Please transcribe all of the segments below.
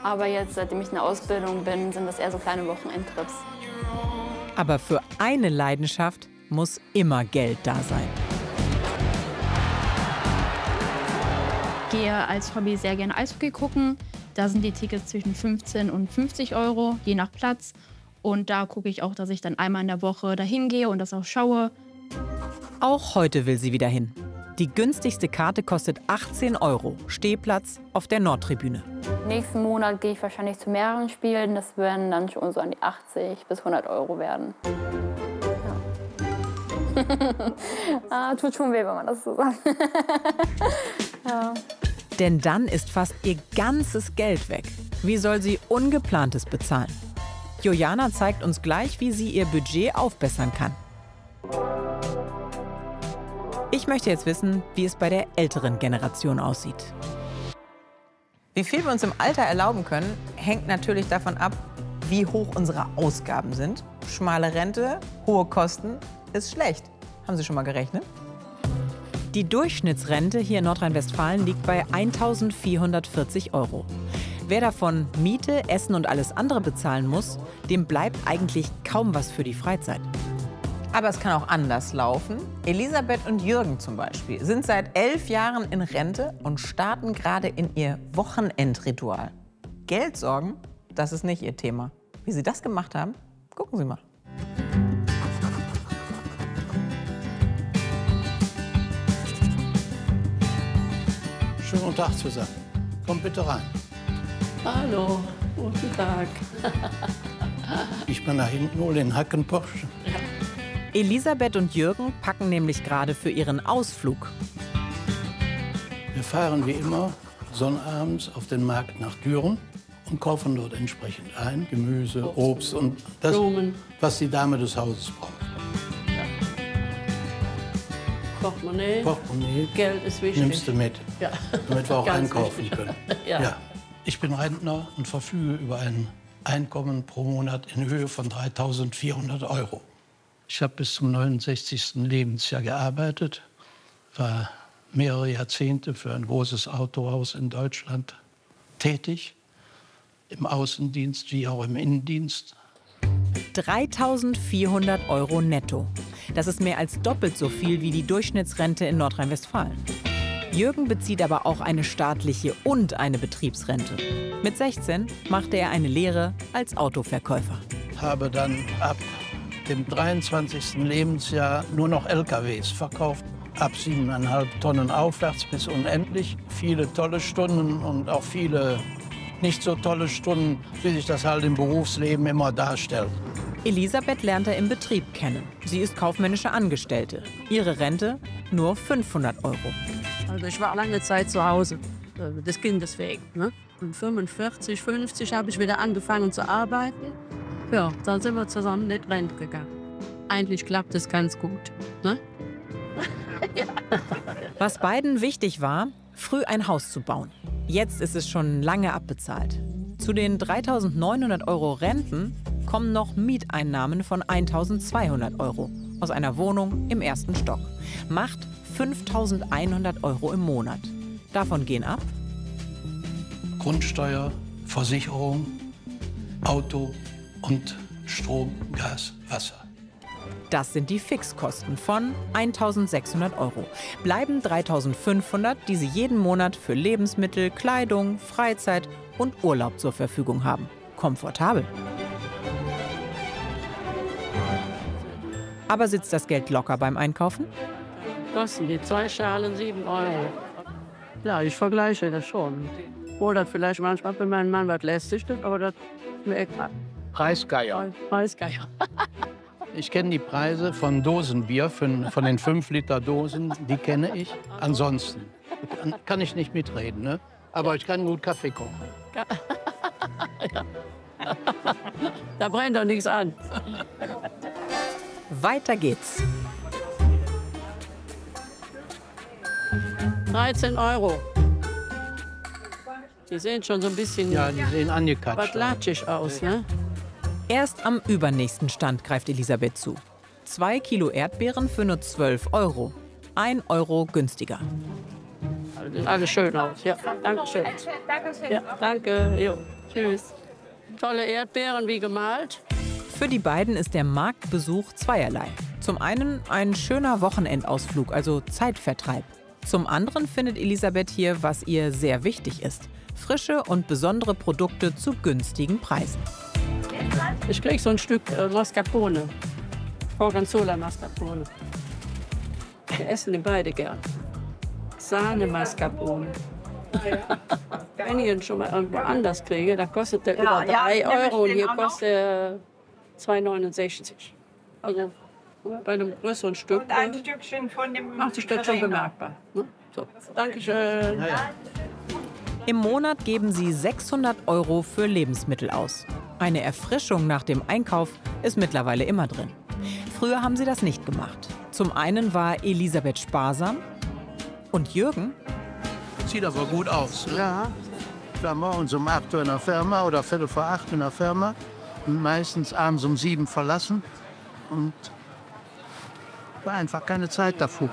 Aber jetzt, seitdem ich in der Ausbildung bin, sind das eher so kleine Wochenendtrips. Aber für eine Leidenschaft muss immer Geld da sein. Ich gehe als Hobby sehr gerne Eishockey gucken. Da sind die Tickets zwischen 15 und 50 Euro, je nach Platz. Und da gucke ich auch, dass ich dann einmal in der Woche dahin gehe und das auch schaue. Auch heute will sie wieder hin. Die günstigste Karte kostet 18 Euro, Stehplatz auf der Nordtribüne. Nächsten Monat gehe ich wahrscheinlich zu mehreren Spielen. Das werden dann schon so an die 80 bis 100 Euro werden. Ja. Tut schon weh, wenn man das so sagt. Ja. Denn dann ist fast ihr ganzes Geld weg. Wie soll sie Ungeplantes bezahlen? Juliana zeigt uns gleich, wie sie ihr Budget aufbessern kann. Ich möchte jetzt wissen, wie es bei der älteren Generation aussieht. Wie viel wir uns im Alter erlauben können, hängt natürlich davon ab, wie hoch unsere Ausgaben sind. Schmale Rente, hohe Kosten ist schlecht. Haben Sie schon mal gerechnet? Die Durchschnittsrente hier in Nordrhein-Westfalen liegt bei 1.440 Euro. Wer davon Miete, Essen und alles andere bezahlen muss, dem bleibt eigentlich kaum was für die Freizeit. Aber es kann auch anders laufen. Elisabeth und Jürgen zum Beispiel sind seit 11 Jahren in Rente und starten gerade in ihr Wochenendritual. Geld sorgen, das ist nicht ihr Thema. Wie sie das gemacht haben, gucken Sie mal. Schönen guten Tag zusammen. Kommt bitte rein. Hallo, guten Tag. Ich bin da hinten wohl in Hackenporsch. Ja. Elisabeth und Jürgen packen nämlich gerade für ihren Ausflug. Wir fahren wie immer sonnabends auf den Markt nach Düren und kaufen dort entsprechend ein. Gemüse, Obst und das, Blumen, was die Dame des Hauses braucht. Portemonnaie, Geld ist wichtig. Nimmst du mit, ja. damit wir auch Ganz einkaufen wichtig. können. Ja. Ich bin Rentner und verfüge über ein Einkommen pro Monat in Höhe von 3.400 Euro. Ich habe bis zum 69. Lebensjahr gearbeitet, war mehrere Jahrzehnte für ein großes Autohaus in Deutschland tätig, im Außendienst wie auch im Innendienst. 3.400 Euro netto. Das ist mehr als doppelt so viel wie die Durchschnittsrente in Nordrhein-Westfalen. Jürgen bezieht aber auch eine staatliche und eine Betriebsrente. Mit 16 machte er eine Lehre als Autoverkäufer. Habe dann ab dem 23. Lebensjahr nur noch LKWs verkauft. Ab 7,5 Tonnen aufwärts bis unendlich. Viele tolle Stunden und auch viele nicht so tolle Stunden, wie sich das halt im Berufsleben immer darstellt. Elisabeth lernt er im Betrieb kennen. Sie ist kaufmännische Angestellte. Ihre Rente nur 500 Euro. Also ich war lange Zeit zu Hause, des Kindes wegen. Ne? Und 45, 50 habe ich wieder angefangen zu arbeiten. Ja, dann sind wir zusammen in die Rente gegangen. Eigentlich klappt es ganz gut. Ne? Ja. Was beiden wichtig war, früh ein Haus zu bauen. Jetzt ist es schon lange abbezahlt. Zu den 3.900 Euro Renten kommen noch Mieteinnahmen von 1.200 Euro aus einer Wohnung im ersten Stock. Macht 5.100 Euro im Monat. Davon gehen ab Grundsteuer, Versicherung, Auto und Strom, Gas, Wasser. Das sind die Fixkosten von 1.600 Euro. Bleiben 3.500, die Sie jeden Monat für Lebensmittel, Kleidung, Freizeit und Urlaub zur Verfügung haben. Komfortabel. Aber sitzt das Geld locker beim Einkaufen? Kosten die 2 Schalen 7 Euro. Ja, ich vergleiche das schon. Obwohl das vielleicht manchmal bei meinem Mann was lästig ist, aber das ist mir egal. Preisgeier. Preisgeier. Ich kenne die Preise von Dosenbier, von den 5-Liter-Dosen, die kenne ich. Ansonsten kann ich nicht mitreden, ne? Aber ich kann gut Kaffee kochen. Ja. Da brennt doch nichts an. Weiter geht's. 13 Euro. Die sehen schon so ein bisschen Ja, die sehen angekatscht. latschig aus, ne? Erst am übernächsten Stand greift Elisabeth zu. 2 Kilo Erdbeeren für nur 12 Euro. 1 Euro günstiger. sieht alles schön aus. Ja, danke schön. Ja, danke. Jo, tschüss. Tolle Erdbeeren, wie gemalt. Für die beiden ist der Marktbesuch zweierlei. Zum einen ein schöner Wochenendausflug, also Zeitvertreib. Zum anderen findet Elisabeth hier, was ihr sehr wichtig ist: frische und besondere Produkte zu günstigen Preisen. Ich krieg so ein Stück Mascarpone. Gorgonzola Mascarpone. Wir essen die beide gern. Sahne Mascarpone. Wenn ich ihn schon mal irgendwo anders kriege, dann kostet der über 3 Euro und hier kostet er 2,69. Also bei einem größeren Stück ein Stückchen von dem macht sich das schon bemerkbar. Ne? So, Dankeschön. Im Monat geben sie 600 Euro für Lebensmittel aus. Eine Erfrischung nach dem Einkauf ist mittlerweile immer drin. Früher haben sie das nicht gemacht. Zum einen war Elisabeth sparsam und Jürgen Sieht aber gut aus. Ne? Ja. Ich war morgens um 8 Uhr in der Firma oder Viertel vor 8 in der Firma und meistens abends um 7 verlassen. Und war einfach keine Zeit dafür.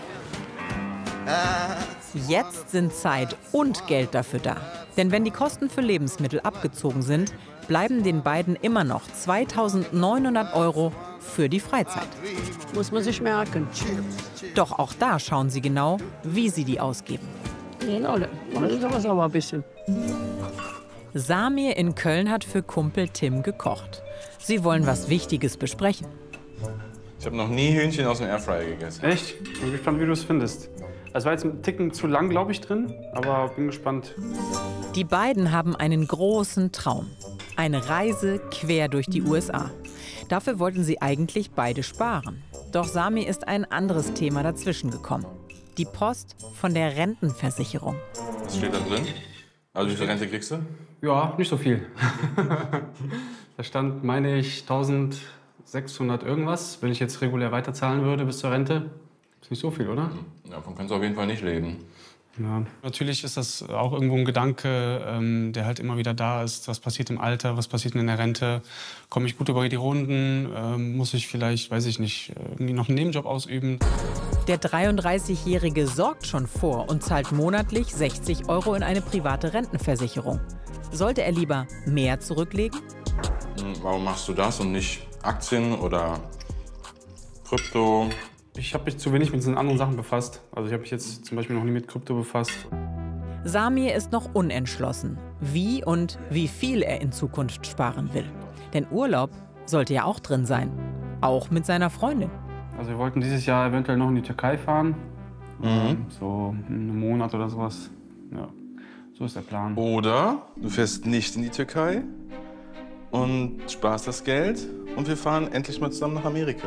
Jetzt sind Zeit und Geld dafür da. Denn wenn die Kosten für Lebensmittel abgezogen sind, bleiben den beiden immer noch 2.900 Euro für die Freizeit. Muss man sich merken. Doch auch da schauen sie genau, wie sie die ausgeben. Genau, das ist aber ein bisschen. Samir in Köln hat für Kumpel Tim gekocht. Sie wollen was Wichtiges besprechen. Ich habe noch nie Hühnchen aus dem Airfryer gegessen. Echt? Ich bin gespannt, wie du es findest. Es war jetzt ein Ticken zu lang, glaube ich, drin, aber bin gespannt. Die beiden haben einen großen Traum. Eine Reise quer durch die USA. Dafür wollten sie eigentlich beide sparen. Doch Samir ist ein anderes Thema dazwischen gekommen. Die Post von der Rentenversicherung. Was steht da drin? Also wie viel Rente kriegst du? Ja, nicht so viel. Da stand, meine ich, 1.600 irgendwas. Wenn ich jetzt regulär weiterzahlen würde bis zur Rente, ist nicht so viel, oder? Ja, davon kannst du auf jeden Fall nicht leben. Ja. Natürlich ist das auch irgendwo ein Gedanke, der halt immer wieder da ist. Was passiert im Alter, was passiert in der Rente? Komme ich gut über die Runden? Muss ich vielleicht, weiß ich nicht, irgendwie noch einen Nebenjob ausüben? Der 33-Jährige sorgt schon vor und zahlt monatlich 60 Euro in eine private Rentenversicherung. Sollte er lieber mehr zurücklegen? Warum machst du das und nicht Aktien oder Krypto? Ich habe mich zu wenig mit diesen anderen Sachen befasst. Also ich habe mich jetzt zum Beispiel noch nie mit Krypto befasst. Samir ist noch unentschlossen, wie und wie viel er in Zukunft sparen will. Denn Urlaub sollte ja auch drin sein, auch mit seiner Freundin. Also wir wollten dieses Jahr eventuell noch in die Türkei fahren. So einen Monat oder sowas. Ja, so ist der Plan. Oder du fährst nicht in die Türkei und sparst das Geld und wir fahren endlich mal zusammen nach Amerika.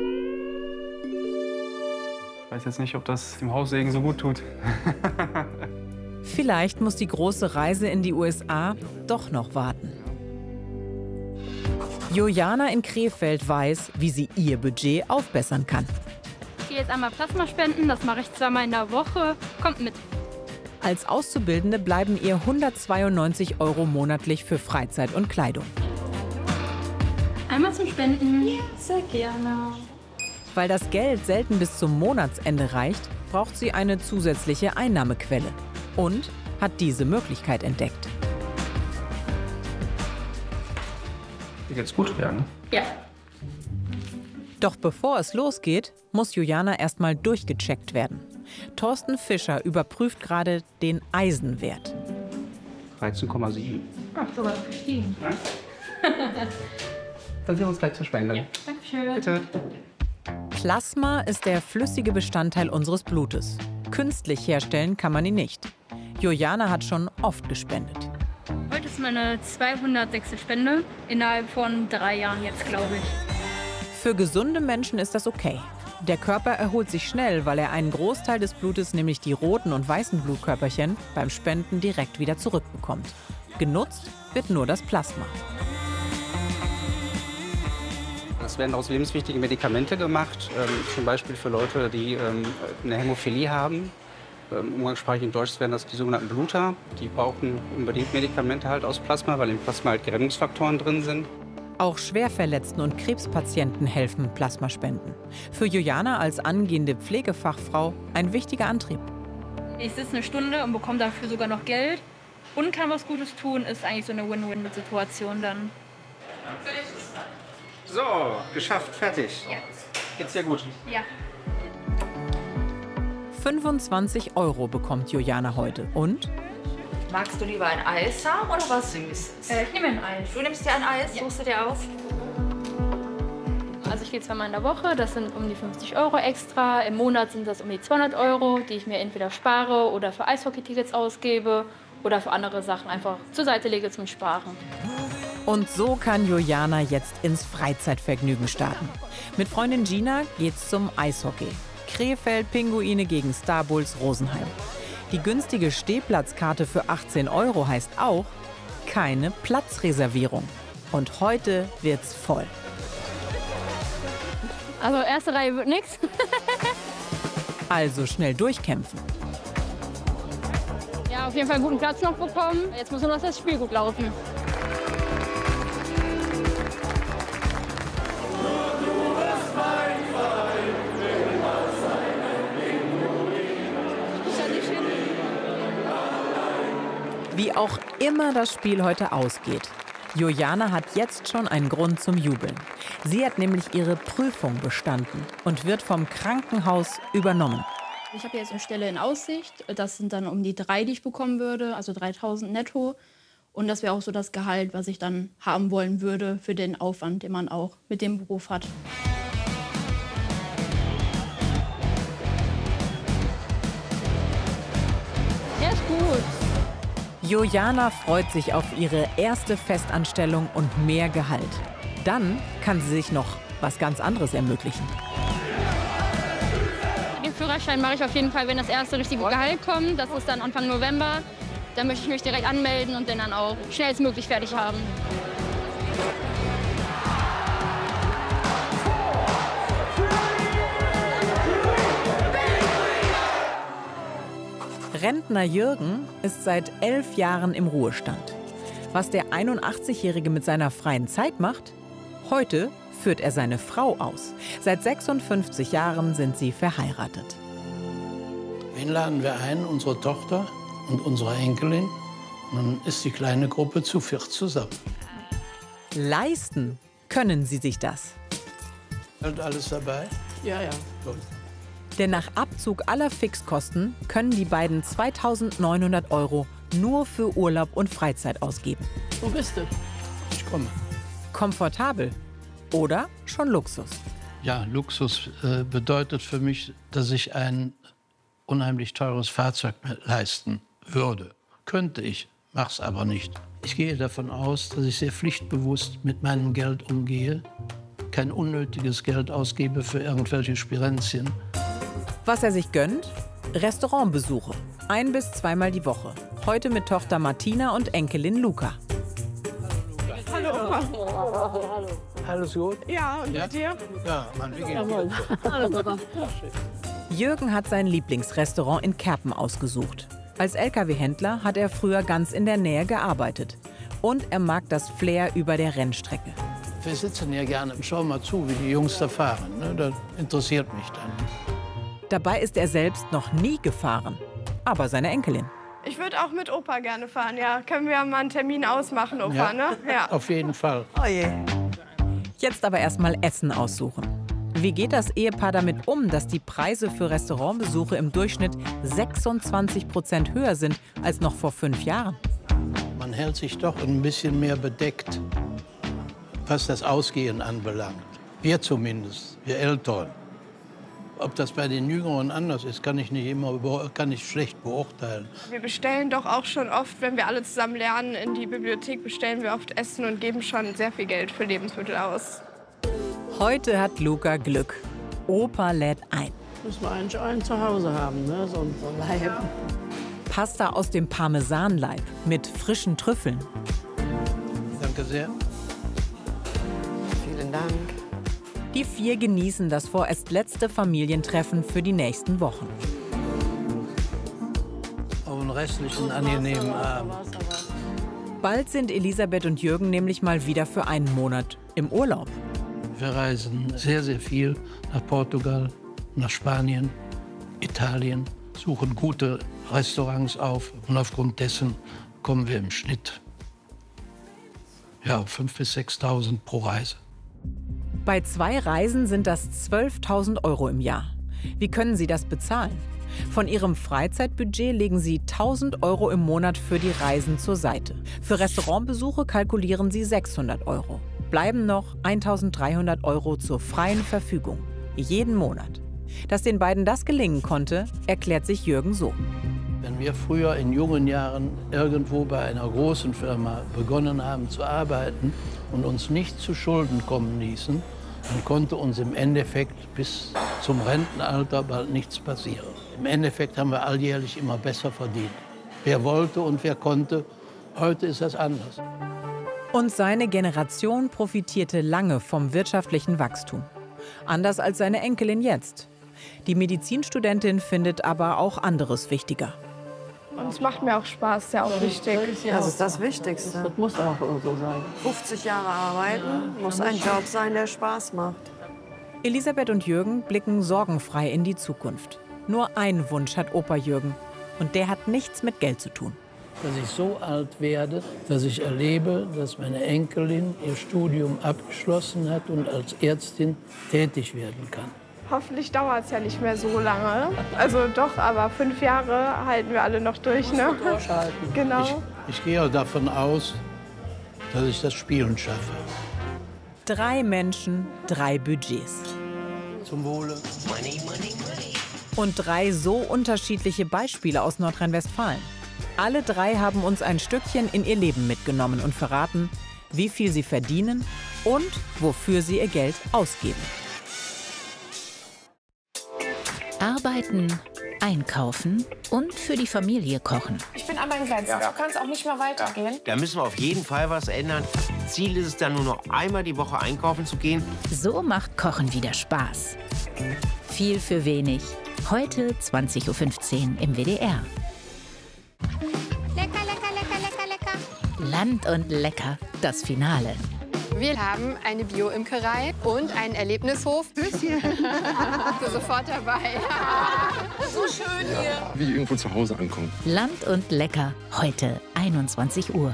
Ich weiß jetzt nicht, ob das dem Haussegen so gut tut. Vielleicht muss die große Reise in die USA doch noch warten. Juliana in Krefeld weiß, wie sie ihr Budget aufbessern kann. Ich gehe jetzt einmal Plasma spenden, das mache ich zweimal in der Woche. Kommt mit. Als Auszubildende bleiben ihr 192 Euro monatlich für Freizeit und Kleidung. Einmal zum Spenden. Ja, sehr gerne. Weil das Geld selten bis zum Monatsende reicht, braucht sie eine zusätzliche Einnahmequelle und hat diese Möglichkeit entdeckt. Dir geht's gut, ja, ne? Ja. Doch bevor es losgeht, muss Juliana erstmal durchgecheckt werden. Thorsten Fischer überprüft gerade den Eisenwert. 13,7. Ach, sogar gestiegen. Dann sehen wir uns gleich zur Spende. Ja, dankeschön. Bitte. Plasma ist der flüssige Bestandteil unseres Blutes. Künstlich herstellen kann man ihn nicht. Juliana hat schon oft gespendet. Heute ist meine 206. Spende. Innerhalb von 3 Jahren jetzt, glaube ich. Für gesunde Menschen ist das okay. Der Körper erholt sich schnell, weil er einen Großteil des Blutes, nämlich die roten und weißen Blutkörperchen, beim Spenden direkt wieder zurückbekommt. Genutzt wird nur das Plasma. Es werden daraus lebenswichtige Medikamente gemacht, zum Beispiel für Leute, die eine Hämophilie haben. Umgangssprachlich in Deutsch wären das die sogenannten Bluter. Die brauchen unbedingt Medikamente halt aus Plasma, weil im Plasma halt Gerinnungsfaktoren drin sind. Auch Schwerverletzten und Krebspatienten helfen Plasmaspenden. Für Juliana als angehende Pflegefachfrau ein wichtiger Antrieb. Ich sitze eine Stunde und bekomme dafür sogar noch Geld und kann was Gutes tun, ist eigentlich so eine Win-Win-Situation dann. So, geschafft, fertig. Ja. Geht's dir gut? Ja. 25 € bekommt Juliana heute. Und? Magst du lieber ein Eis haben oder was Süßes? Ich nehme ein Eis. Du nimmst dir ein Eis, suchst du dir aus? Also ich gehe zweimal in der Woche, das sind um die 50 € extra. Im Monat sind das um die 200 €, die ich mir entweder spare oder für Eishockey-Tickets ausgebe oder für andere Sachen einfach zur Seite lege zum Sparen. Und so kann Juliana jetzt ins Freizeitvergnügen starten. Mit Freundin Gina geht's zum Eishockey. Krefeld Pinguine gegen Star Bulls Rosenheim. Die günstige Stehplatzkarte für 18 € heißt auch keine Platzreservierung. Und heute wird's voll. Also erste Reihe wird nichts. Also schnell durchkämpfen. Ja, auf jeden Fall einen guten Platz noch bekommen. Jetzt muss nur noch das Spiel gut laufen. Wie auch immer das Spiel heute ausgeht, Juliana hat jetzt schon einen Grund zum Jubeln. Sie hat nämlich ihre Prüfung bestanden und wird vom Krankenhaus übernommen. Ich habe jetzt eine Stelle in Aussicht. Das sind dann um die 3, die ich bekommen würde, also 3.000 netto. Und das wäre auch so das Gehalt, was ich dann haben wollen würde für den Aufwand, den man auch mit dem Beruf hat. Ja, ist gut. Juliana freut sich auf ihre erste Festanstellung und mehr Gehalt. Dann kann sie sich noch was ganz anderes ermöglichen. Den Führerschein mache ich auf jeden Fall, wenn das erste richtige Gehalt kommt. Das ist dann Anfang November. Da möchte ich mich direkt anmelden und den dann auch schnellstmöglich fertig haben. Rentner Jürgen ist seit 11 Jahren im Ruhestand. Was der 81-Jährige mit seiner freien Zeit macht? Heute führt er seine Frau aus. Seit 56 Jahren sind sie verheiratet. Wen laden wir ein? Unsere Tochter und unsere Enkelin. Und dann ist die kleine Gruppe zu 4 zusammen. Leisten können sie sich das. Halt alles dabei? Ja, ja. Gut. Denn nach Abzug aller Fixkosten können die beiden 2.900 € nur für Urlaub und Freizeit ausgeben. Wo bist du? Ich komme. Komfortabel oder schon Luxus? Ja, Luxus bedeutet für mich, dass ich ein unheimlich teures Fahrzeug leisten würde. Könnte ich, mach's aber nicht. Ich gehe davon aus, dass ich sehr pflichtbewusst mit meinem Geld umgehe, kein unnötiges Geld ausgebe für irgendwelche Spirenzchen. Was er sich gönnt? Restaurantbesuche. 1- bis 2-mal die Woche. Heute mit Tochter Martina und Enkelin Luca. Hallo Opa. Alles gut? Ja, und mit dir? Ja, Mann, wie geht's? Jürgen hat sein Lieblingsrestaurant in Kerpen ausgesucht. Als Lkw-Händler hat er früher ganz in der Nähe gearbeitet. Und er mag das Flair über der Rennstrecke. Wir sitzen ja gerne und schauen mal zu, wie die Jungs da fahren. Ne? Das interessiert mich dann. Dabei ist er selbst noch nie gefahren. Aber seine Enkelin. Ich würde auch mit Opa gerne fahren, ja. Können wir mal einen Termin ausmachen, Opa, Ja, ne? Ja. auf jeden Fall. Oh je. Jetzt aber erstmal Essen aussuchen. Wie geht das Ehepaar damit um, dass die Preise für Restaurantbesuche im Durchschnitt 26% höher sind als noch vor 5 Jahren? Man hält sich doch ein bisschen mehr bedeckt, was das Ausgehen anbelangt. Wir zumindest, wir Eltern. Ob das bei den Jüngeren anders ist, kann ich nicht schlecht beurteilen. Wir bestellen doch auch schon oft, wenn wir alle zusammen lernen, in die Bibliothek bestellen wir oft Essen und geben schon sehr viel Geld für Lebensmittel aus. Heute hat Luca Glück. Opa lädt ein. Muss man eigentlich einen zu Hause haben, ne? So ein Leib. Pasta aus dem Parmesanleib mit frischen Trüffeln. Danke sehr. Vielen Dank. Die 4 genießen das vorerst letzte Familientreffen für die nächsten Wochen. Auf einen restlichen angenehmen Abend. Bald sind Elisabeth und Jürgen nämlich mal wieder für einen Monat im Urlaub. Wir reisen sehr, sehr viel nach Portugal, nach Spanien, Italien, suchen gute Restaurants auf und aufgrund dessen kommen wir im Schnitt auf 5.000 bis 6.000 pro Reise. Bei 2 Reisen sind das 12.000 € im Jahr. Wie können Sie das bezahlen? Von Ihrem Freizeitbudget legen Sie 1.000 € im Monat für die Reisen zur Seite. Für Restaurantbesuche kalkulieren Sie 600 €. Bleiben noch 1.300 € zur freien Verfügung. Jeden Monat. Dass den beiden das gelingen konnte, erklärt sich Jürgen so. Wenn wir früher in jungen Jahren irgendwo bei einer großen Firma begonnen haben zu arbeiten und uns nicht zu Schulden kommen ließen, dann konnte uns im Endeffekt bis zum Rentenalter bald nichts passieren. Im Endeffekt haben wir alljährlich immer besser verdient. Wer wollte und wer konnte, heute ist das anders. Und seine Generation profitierte lange vom wirtschaftlichen Wachstum. Anders als seine Enkelin jetzt. Die Medizinstudentin findet aber auch anderes wichtiger. Und es macht mir auch Spaß, ist ja auch wichtig. Das ist das Wichtigste. Das muss auch so sein. 50 Jahre arbeiten muss ein Job sein, der Spaß macht. Elisabeth und Jürgen blicken sorgenfrei in die Zukunft. Nur einen Wunsch hat Opa Jürgen. Und der hat nichts mit Geld zu tun. Dass ich so alt werde, dass ich erlebe, dass meine Enkelin ihr Studium abgeschlossen hat und als Ärztin tätig werden kann. Hoffentlich dauert es ja nicht mehr so lange. Also doch, aber 5 Jahre halten wir alle noch durch, ne? Durchhalten. Genau. Ich gehe auch davon aus, dass ich das Spielen schaffe. 3 Menschen, 3 Budgets. Zum Wohle. Und 3 so unterschiedliche Beispiele aus Nordrhein-Westfalen. Alle 3 haben uns ein Stückchen in ihr Leben mitgenommen und verraten, wie viel sie verdienen und wofür sie ihr Geld ausgeben. Arbeiten, einkaufen und für die Familie kochen. Ich bin an meinen Grenzen. Du kannst auch nicht mehr weitergehen. Da müssen wir auf jeden Fall was ändern. Ziel ist es dann nur noch einmal die Woche einkaufen zu gehen. So macht Kochen wieder Spaß. Viel für wenig. Heute 20:15 Uhr im WDR. Lecker, lecker, lecker, lecker, lecker. Land und lecker, das Finale. Wir haben eine Bio-Imkerei und einen Erlebnishof. Höschen. Bist du sofort dabei. So schön hier. Wie irgendwo zu Hause ankommen. Land und lecker, heute 21 Uhr.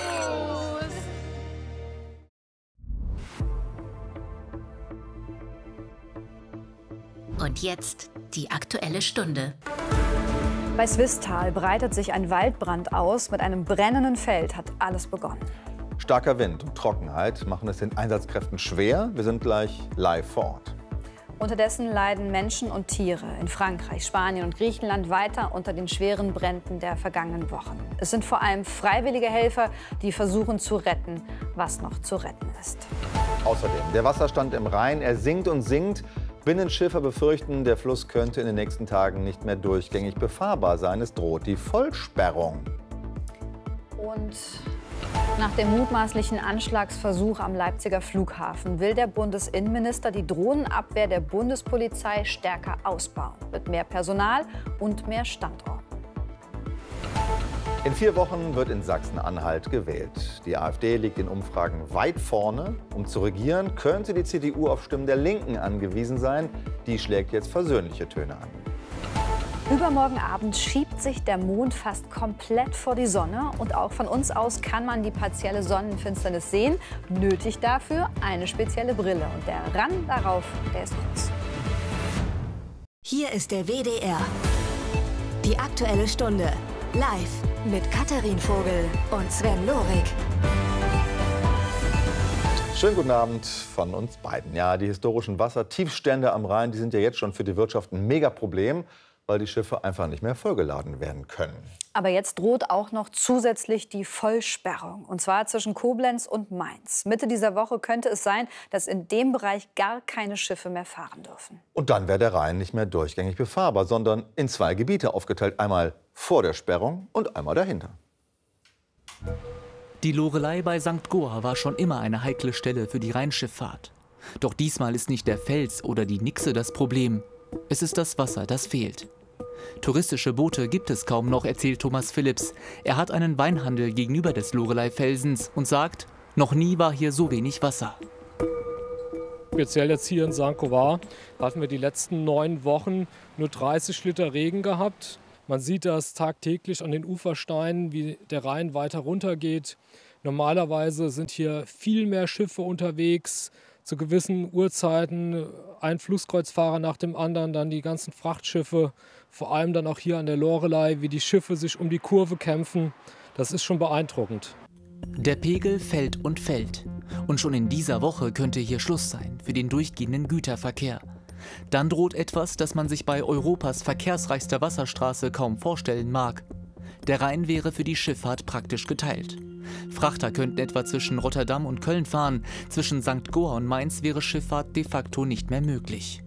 Und jetzt die Aktuelle Stunde. Bei Swisttal breitet sich ein Waldbrand aus. Mit einem brennenden Feld hat alles begonnen. Starker Wind und Trockenheit machen es den Einsatzkräften schwer. Wir sind gleich live vor Ort. Unterdessen leiden Menschen und Tiere in Frankreich, Spanien und Griechenland weiter unter den schweren Bränden der vergangenen Wochen. Es sind vor allem freiwillige Helfer, die versuchen zu retten, was noch zu retten ist. Außerdem, der Wasserstand im Rhein, er sinkt und sinkt. Binnenschiffer befürchten, der Fluss könnte in den nächsten Tagen nicht mehr durchgängig befahrbar sein. Es droht die Vollsperrung. Und nach dem mutmaßlichen Anschlagsversuch am Leipziger Flughafen will der Bundesinnenminister die Drohnenabwehr der Bundespolizei stärker ausbauen. Mit mehr Personal und mehr Standorten. In 4 Wochen wird in Sachsen-Anhalt gewählt. Die AfD liegt in Umfragen weit vorne. Um zu regieren, könnte die CDU auf Stimmen der Linken angewiesen sein. Die schlägt jetzt versöhnliche Töne an. Übermorgen Abend schiebt sich der Mond fast komplett vor die Sonne. Und auch von uns aus kann man die partielle Sonnenfinsternis sehen. Nötig dafür eine spezielle Brille. Und der Rand darauf, der ist groß. Hier ist der WDR. Die Aktuelle Stunde. Live mit Katharin Vogel und Sven Lorik. Schönen guten Abend von uns beiden. Ja, die historischen Wassertiefstände am Rhein, die sind ja jetzt schon für die Wirtschaft ein Megaproblem, weil die Schiffe einfach nicht mehr vollgeladen werden können. Aber jetzt droht auch noch zusätzlich die Vollsperrung. Und zwar zwischen Koblenz und Mainz. Mitte dieser Woche könnte es sein, dass in dem Bereich gar keine Schiffe mehr fahren dürfen. Und dann wäre der Rhein nicht mehr durchgängig befahrbar, sondern in 2 Gebiete aufgeteilt. Einmal vor der Sperrung und einmal dahinter. Die Loreley bei St. Goar war schon immer eine heikle Stelle für die Rheinschifffahrt. Doch diesmal ist nicht der Fels oder die Nixe das Problem. Es ist das Wasser, das fehlt. Touristische Boote gibt es kaum noch, erzählt Thomas Phillips. Er hat einen Weinhandel gegenüber des Loreley-Felsens und sagt, noch nie war hier so wenig Wasser. speziell jetzt hier in St. Goar hatten wir die letzten 9 Wochen nur 30 Liter Regen gehabt. Man sieht das tagtäglich an den Ufersteinen, wie der Rhein weiter runtergeht. Normalerweise sind hier viel mehr Schiffe unterwegs, zu gewissen Uhrzeiten ein Flusskreuzfahrer nach dem anderen, dann die ganzen Frachtschiffe, vor allem dann auch hier an der Loreley, wie die Schiffe sich um die Kurve kämpfen. Das ist schon beeindruckend. Der Pegel fällt und fällt. Und schon in dieser Woche könnte hier Schluss sein für den durchgehenden Güterverkehr. Dann droht etwas, das man sich bei Europas verkehrsreichster Wasserstraße kaum vorstellen mag. Der Rhein wäre für die Schifffahrt praktisch geteilt. Frachter könnten etwa zwischen Rotterdam und Köln fahren, zwischen St. Goar und Mainz wäre Schifffahrt de facto nicht mehr möglich.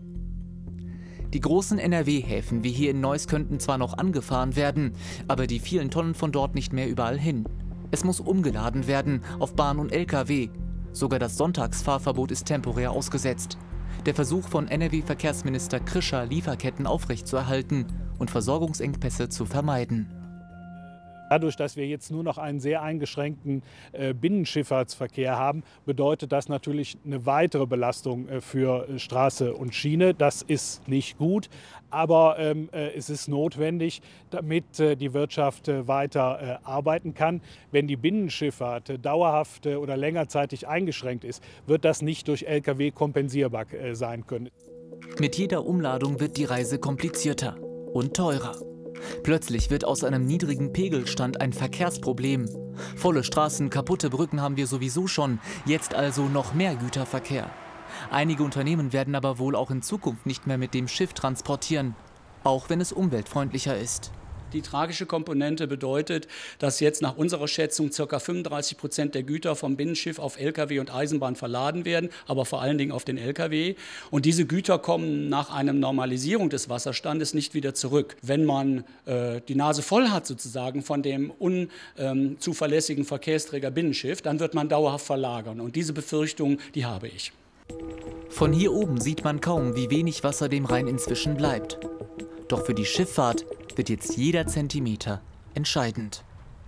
Die großen NRW-Häfen wie hier in Neuss könnten zwar noch angefahren werden, aber die vielen Tonnen von dort nicht mehr überall hin. Es muss umgeladen werden auf Bahn und Lkw. Sogar das Sonntagsfahrverbot ist temporär ausgesetzt. Der Versuch von NRW-Verkehrsminister Krischer, Lieferketten aufrechtzuerhalten und Versorgungsengpässe zu vermeiden. Dadurch, dass wir jetzt nur noch einen sehr eingeschränkten Binnenschifffahrtsverkehr haben, bedeutet das natürlich eine weitere Belastung für Straße und Schiene. Das ist nicht gut, aber es ist notwendig, damit die Wirtschaft weiter arbeiten kann. Wenn die Binnenschifffahrt dauerhaft oder längerzeitig eingeschränkt ist, wird das nicht durch Lkw kompensierbar sein können. Mit jeder Umladung wird die Reise komplizierter und teurer. Plötzlich wird aus einem niedrigen Pegelstand ein Verkehrsproblem. Volle Straßen, kaputte Brücken haben wir sowieso schon, jetzt also noch mehr Güterverkehr. Einige Unternehmen werden aber wohl auch in Zukunft nicht mehr mit dem Schiff transportieren, auch wenn es umweltfreundlicher ist. Die tragische Komponente bedeutet, dass jetzt nach unserer Schätzung ca. 35% der Güter vom Binnenschiff auf Lkw und Eisenbahn verladen werden, aber vor allen Dingen auf den Lkw. Und diese Güter kommen nach einer Normalisierung des Wasserstandes nicht wieder zurück. Wenn man die Nase voll hat sozusagen von dem unzuverlässigen Verkehrsträger Binnenschiff, dann wird man dauerhaft verlagern. Und diese Befürchtung, die habe ich. Von hier oben sieht man kaum, wie wenig Wasser dem Rhein inzwischen bleibt. Doch für die Schifffahrt wird jetzt jeder Zentimeter entscheidend.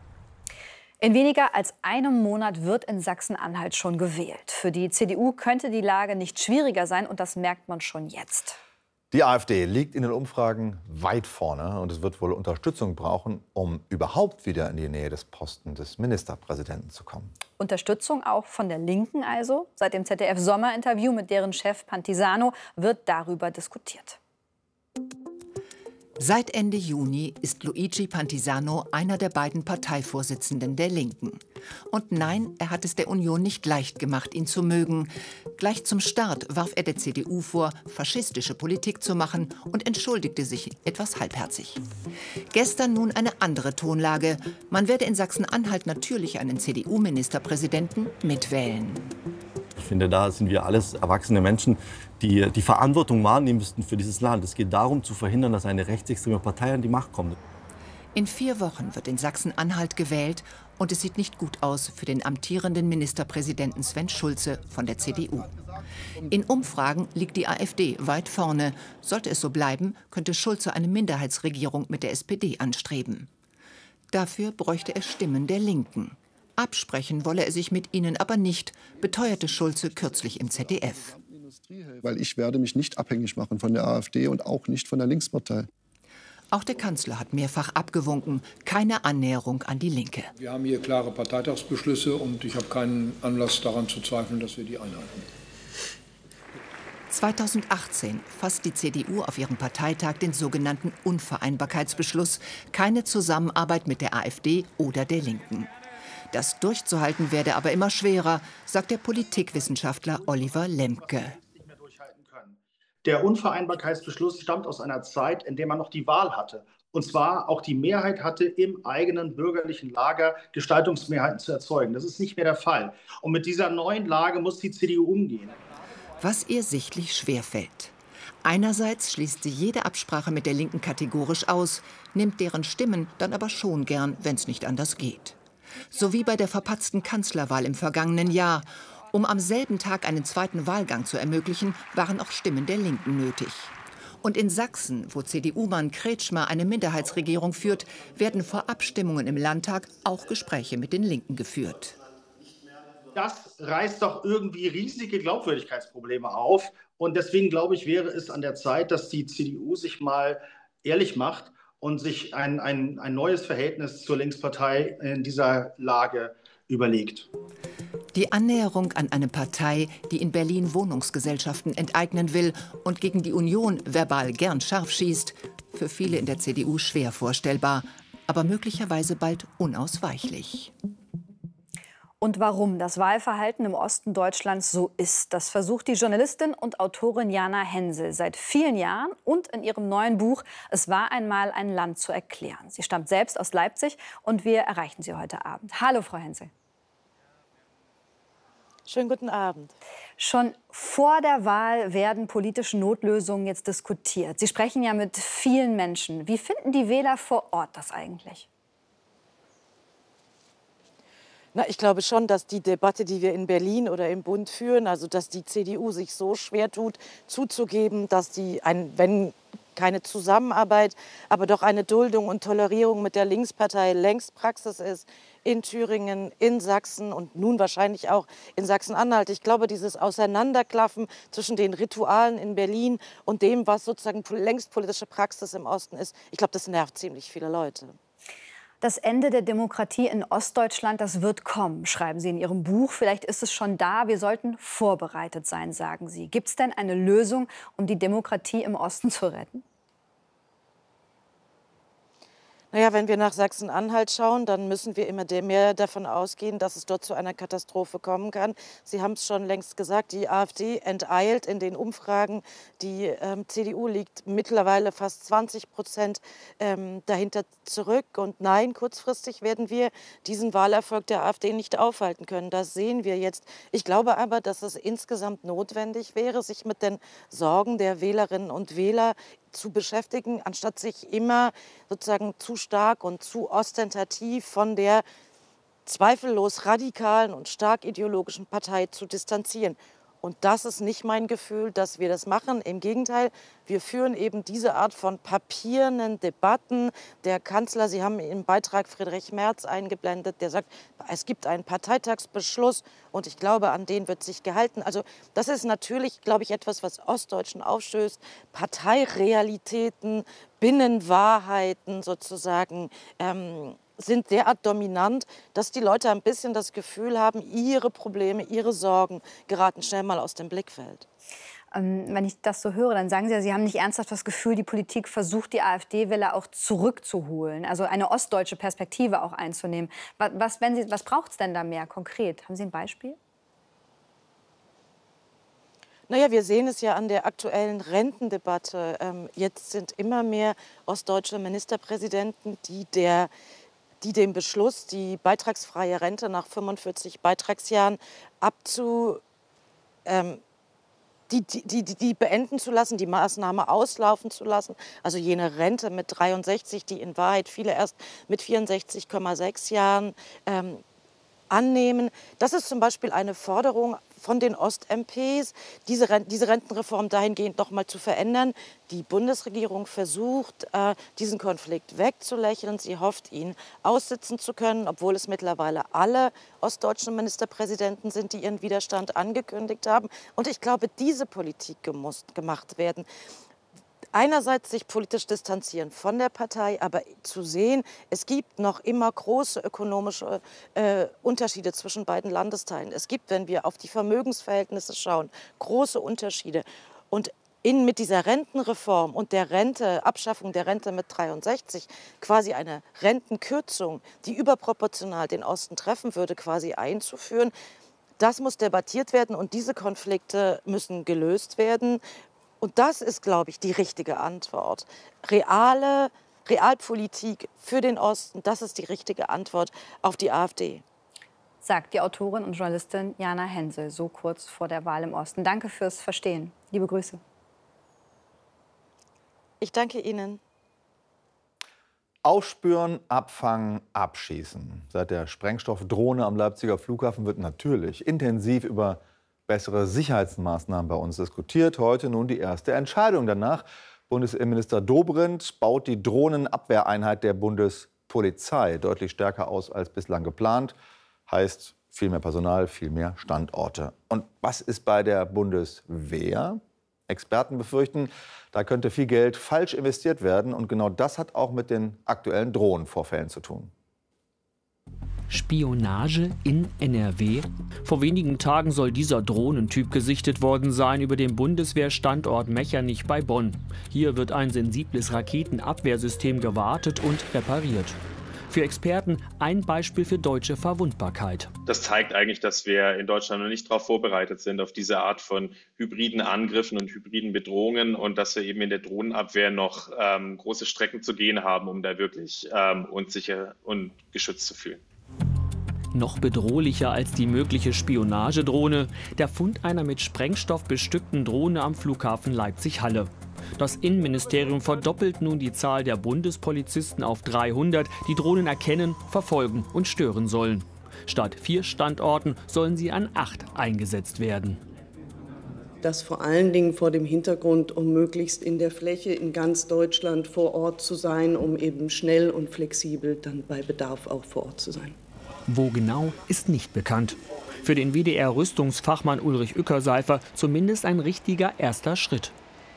In weniger als einem Monat wird in Sachsen-Anhalt schon gewählt. Für die CDU könnte die Lage nicht schwieriger sein und das merkt man schon jetzt. Die AfD liegt in den Umfragen weit vorne und es wird wohl Unterstützung brauchen, um überhaupt wieder in die Nähe des Posten des Ministerpräsidenten zu kommen. Unterstützung auch von der Linken also. Seit dem ZDF-Sommerinterview mit deren Chef Pantisano wird darüber diskutiert. Seit Ende Juni ist Luigi Pantisano einer der beiden Parteivorsitzenden der Linken. Und nein, er hat es der Union nicht leicht gemacht, ihn zu mögen. Gleich zum Start warf er der CDU vor, faschistische Politik zu machen und entschuldigte sich etwas halbherzig. Gestern nun eine andere Tonlage. Man werde in Sachsen-Anhalt natürlich einen CDU-Ministerpräsidenten mitwählen. Ich finde, da sind wir alles erwachsene Menschen, die die Verantwortung wahrnehmen müssten für dieses Land. Es geht darum, zu verhindern, dass eine rechtsextreme Partei an die Macht kommt. In 4 Wochen wird in Sachsen-Anhalt gewählt und es sieht nicht gut aus für den amtierenden Ministerpräsidenten Sven Schulze von der CDU. In Umfragen liegt die AfD weit vorne. Sollte es so bleiben, könnte Schulze eine Minderheitsregierung mit der SPD anstreben. Dafür bräuchte er Stimmen der Linken. Absprechen wolle er sich mit ihnen aber nicht, beteuerte Schulze kürzlich im ZDF. Weil ich werde mich nicht abhängig machen von der AfD und auch nicht von der Linkspartei. Auch der Kanzler hat mehrfach abgewunken, keine Annäherung an die Linke. Wir haben hier klare Parteitagsbeschlüsse und ich habe keinen Anlass daran zu zweifeln, dass wir die einhalten. 2018 fasst die CDU auf ihrem Parteitag den sogenannten Unvereinbarkeitsbeschluss, keine Zusammenarbeit mit der AfD oder der Linken. Das durchzuhalten werde aber immer schwerer, sagt der Politikwissenschaftler Oliver Lemke. Der Unvereinbarkeitsbeschluss stammt aus einer Zeit, in der man noch die Wahl hatte. Und zwar auch die Mehrheit hatte, im eigenen bürgerlichen Lager Gestaltungsmehrheiten zu erzeugen. Das ist nicht mehr der Fall. Und mit dieser neuen Lage muss die CDU umgehen. Was ihr sichtlich schwerfällt. Einerseits schließt sie jede Absprache mit der Linken kategorisch aus, nimmt deren Stimmen dann aber schon gern, wenn es nicht anders geht. So wie bei der verpatzten Kanzlerwahl im vergangenen Jahr. Um am selben Tag einen zweiten Wahlgang zu ermöglichen, waren auch Stimmen der Linken nötig. Und in Sachsen, wo CDU-Mann Kretschmer eine Minderheitsregierung führt, werden vor Abstimmungen im Landtag auch Gespräche mit den Linken geführt. Das reißt doch irgendwie riesige Glaubwürdigkeitsprobleme auf. Und deswegen, glaube ich, wäre es an der Zeit, dass die CDU sich mal ehrlich macht und sich ein neues Verhältnis zur Linkspartei in dieser Lage überlegt. Die Annäherung an eine Partei, die in Berlin Wohnungsgesellschaften enteignen will und gegen die Union verbal gern scharf schießt, für viele in der CDU schwer vorstellbar, aber möglicherweise bald unausweichlich. Und warum das Wahlverhalten im Osten Deutschlands so ist, das versucht die Journalistin und Autorin Jana Hensel seit vielen Jahren und in ihrem neuen Buch Es war einmal ein Land zu erklären. Sie stammt selbst aus Leipzig und wir erreichen sie heute Abend. Hallo, Frau Hensel. Schönen guten Abend. Schon vor der Wahl werden politische Notlösungen jetzt diskutiert. Sie sprechen ja mit vielen Menschen. Wie finden die Wähler vor Ort das eigentlich? Na, ich glaube schon, dass die Debatte, die wir in Berlin oder im Bund führen, also dass die CDU sich so schwer tut, zuzugeben, dass die, wenn keine Zusammenarbeit, aber doch eine Duldung und Tolerierung mit der Linkspartei längst Praxis ist, in Thüringen, in Sachsen und nun wahrscheinlich auch in Sachsen-Anhalt. Ich glaube, dieses Auseinanderklaffen zwischen den Ritualen in Berlin und dem, was sozusagen längst politische Praxis im Osten ist, ich glaube, das nervt ziemlich viele Leute. Das Ende der Demokratie in Ostdeutschland, das wird kommen, schreiben Sie in Ihrem Buch. Vielleicht ist es schon da. Wir sollten vorbereitet sein, sagen Sie. Gibt es denn eine Lösung, um die Demokratie im Osten zu retten? Naja, wenn wir nach Sachsen-Anhalt schauen, dann müssen wir immer mehr davon ausgehen, dass es dort zu einer Katastrophe kommen kann. Sie haben es schon längst gesagt, die AfD enteilt in den Umfragen. Die CDU liegt mittlerweile fast 20% dahinter zurück. Und nein, kurzfristig werden wir diesen Wahlerfolg der AfD nicht aufhalten können. Das sehen wir jetzt. Ich glaube aber, dass es insgesamt notwendig wäre, sich mit den Sorgen der Wählerinnen und Wähler zu beschäftigen, anstatt sich immer sozusagen zu stark und zu ostentativ von der zweifellos radikalen und stark ideologischen Partei zu distanzieren. Und das ist nicht mein Gefühl, dass wir das machen. Im Gegenteil, wir führen eben diese Art von papierenden Debatten. Der Kanzler, Sie haben im Beitrag Friedrich Merz eingeblendet, der sagt, es gibt einen Parteitagsbeschluss und ich glaube, an den wird sich gehalten. Also das ist natürlich, glaube ich, etwas, was Ostdeutschen aufstößt. Parteirealitäten, Binnenwahrheiten sozusagen, sind derart dominant, dass die Leute ein bisschen das Gefühl haben, ihre Probleme, ihre Sorgen geraten schnell mal aus dem Blickfeld. Wenn ich das so höre, dann sagen Sie ja, Sie haben nicht ernsthaft das Gefühl, die Politik versucht, die AfD-Wähler auch zurückzuholen, also eine ostdeutsche Perspektive auch einzunehmen. Was braucht es denn da mehr konkret? Haben Sie ein Beispiel? Naja, wir sehen es ja an der aktuellen Rentendebatte. Jetzt sind immer mehr ostdeutsche Ministerpräsidenten, die dem Beschluss, die beitragsfreie Rente nach 45 Beitragsjahren die beenden zu lassen, die Maßnahme auslaufen zu lassen. Also jene Rente mit 63, die in Wahrheit viele erst mit 64,6 Jahren annehmen. Das ist zum Beispiel eine Forderung von den Ost-MPs, diese Rentenreform dahingehend noch mal zu verändern. Die Bundesregierung versucht, diesen Konflikt wegzulächeln. Sie hofft, ihn aussitzen zu können, obwohl es mittlerweile alle ostdeutschen Ministerpräsidenten sind, die ihren Widerstand angekündigt haben. Und ich glaube, diese Politik muss gemacht werden. Einerseits sich politisch distanzieren von der Partei, aber zu sehen, es gibt noch immer große ökonomische Unterschiede zwischen beiden Landesteilen. Es gibt, wenn wir auf die Vermögensverhältnisse schauen, große Unterschiede. Und mit dieser Rentenreform und der Abschaffung der Rente mit 63, quasi eine Rentenkürzung, die überproportional den Osten treffen würde, quasi einzuführen, das muss debattiert werden und diese Konflikte müssen gelöst werden. Und das ist, glaube ich, die richtige Antwort. Realpolitik für den Osten, das ist die richtige Antwort auf die AfD. Sagt die Autorin und Journalistin Jana Hensel, so kurz vor der Wahl im Osten. Danke fürs Verstehen. Liebe Grüße. Ich danke Ihnen. Aufspüren, abfangen, abschießen. Seit der Sprengstoffdrohne am Leipziger Flughafen wird natürlich intensiv über bessere Sicherheitsmaßnahmen bei uns diskutiert. Heute nun die erste Entscheidung danach. Bundesinnenminister Dobrindt baut die Drohnenabwehreinheit der Bundespolizei deutlich stärker aus als bislang geplant. Heißt Viel mehr Personal, viel mehr Standorte. Und was ist bei der Bundeswehr? Experten befürchten, da könnte viel Geld falsch investiert werden. Und genau das hat auch mit den aktuellen Drohnenvorfällen zu tun. Spionage in NRW? Vor wenigen Tagen soll dieser Drohnentyp gesichtet worden sein über dem Bundeswehrstandort Mechernich bei Bonn. Hier wird ein sensibles Raketenabwehrsystem gewartet und repariert. Für Experten ein Beispiel für deutsche Verwundbarkeit. Das zeigt eigentlich, dass wir in Deutschland noch nicht darauf vorbereitet sind, auf diese Art von hybriden Angriffen und hybriden Bedrohungen und dass wir eben in der Drohnenabwehr noch große Strecken zu gehen haben, um da wirklich uns sicher und geschützt zu fühlen. Noch bedrohlicher als die mögliche Spionagedrohne, der Fund einer mit Sprengstoff bestückten Drohne am Flughafen Leipzig-Halle. Das Innenministerium verdoppelt nun die Zahl der Bundespolizisten auf 300, die Drohnen erkennen, verfolgen und stören sollen. Statt 4 Standorten sollen sie an 8 eingesetzt werden. Das vor allen Dingen vor dem Hintergrund, um möglichst in der Fläche in ganz Deutschland vor Ort zu sein, um eben schnell und flexibel dann bei Bedarf auch vor Ort zu sein. Wo genau, ist nicht bekannt. Für den WDR-Rüstungsfachmann Ulrich Ueckerseifer zumindest ein richtiger erster Schritt.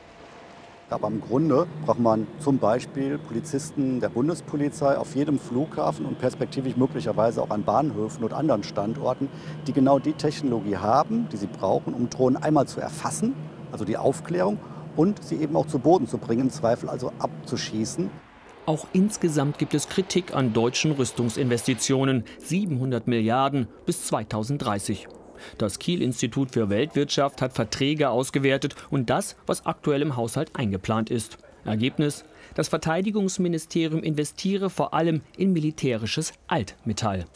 Aber im Grunde braucht man zum Beispiel Polizisten der Bundespolizei auf jedem Flughafen und perspektivisch möglicherweise auch an Bahnhöfen und anderen Standorten, die genau die Technologie haben, die sie brauchen, um Drohnen einmal zu erfassen, also die Aufklärung, und sie eben auch zu Boden zu bringen, im Zweifel also abzuschießen. Auch insgesamt gibt es Kritik an deutschen Rüstungsinvestitionen. 700 Milliarden bis 2030. Das Kiel-Institut für Weltwirtschaft hat Verträge ausgewertet und das, was aktuell im Haushalt eingeplant ist. Ergebnis: Das Verteidigungsministerium investiere vor allem in militärisches Altmetall.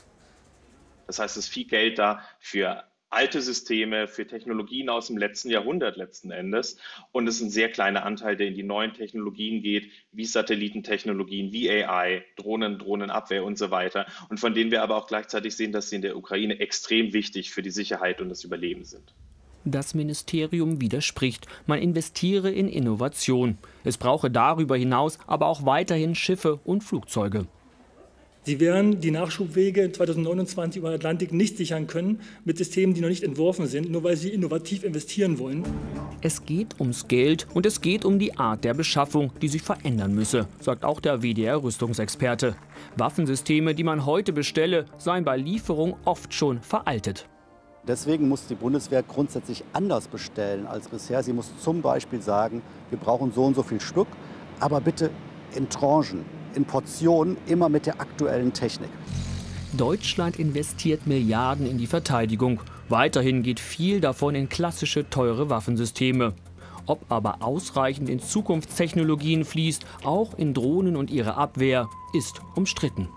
Das heißt, es ist viel Geld da für alte Systeme, für Technologien aus dem letzten Jahrhundert letzten Endes. Und es ist ein sehr kleiner Anteil, der in die neuen Technologien geht, wie Satellitentechnologien, wie AI, Drohnen, Drohnenabwehr und so weiter. Und von denen wir aber auch gleichzeitig sehen, dass sie in der Ukraine extrem wichtig für die Sicherheit und das Überleben sind. Das Ministerium widerspricht. Man investiere in Innovation. Es brauche darüber hinaus aber auch weiterhin Schiffe und Flugzeuge. Sie werden die Nachschubwege 2029 über den Atlantik nicht sichern können mit Systemen, die noch nicht entworfen sind, nur weil sie innovativ investieren wollen. Es geht ums Geld und es geht um die Art der Beschaffung, die sich verändern müsse, sagt auch der WDR-Rüstungsexperte. Waffensysteme, die man heute bestelle, seien bei Lieferung oft schon veraltet. Deswegen muss die Bundeswehr grundsätzlich anders bestellen als bisher. Sie muss zum Beispiel sagen, wir brauchen so und so viel Stück, aber bitte in Tranchen, in Portionen, immer mit der aktuellen Technik. Deutschland investiert Milliarden in die Verteidigung. Weiterhin geht viel davon in klassische, teure Waffensysteme. Ob aber ausreichend in Zukunftstechnologien fließt, auch in Drohnen und ihre Abwehr, ist umstritten.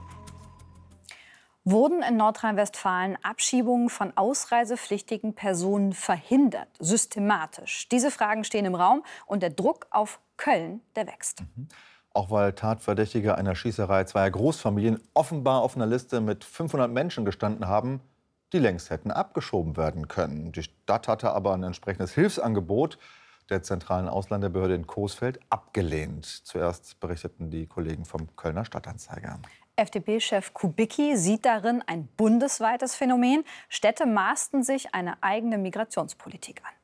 Wurden in Nordrhein-Westfalen Abschiebungen von ausreisepflichtigen Personen verhindert, systematisch? Diese Fragen stehen im Raum und der Druck auf Köln, der wächst. Auch weil Tatverdächtige einer Schießerei zweier Großfamilien offenbar auf einer Liste mit 500 Menschen gestanden haben, die längst hätten abgeschoben werden können. Die Stadt hatte aber ein entsprechendes Hilfsangebot der zentralen Ausländerbehörde in Coesfeld abgelehnt. Zuerst berichteten die Kollegen vom Kölner Stadtanzeiger. FDP-Chef Kubicki sieht darin ein bundesweites Phänomen. Städte maßten sich eine eigene Migrationspolitik an.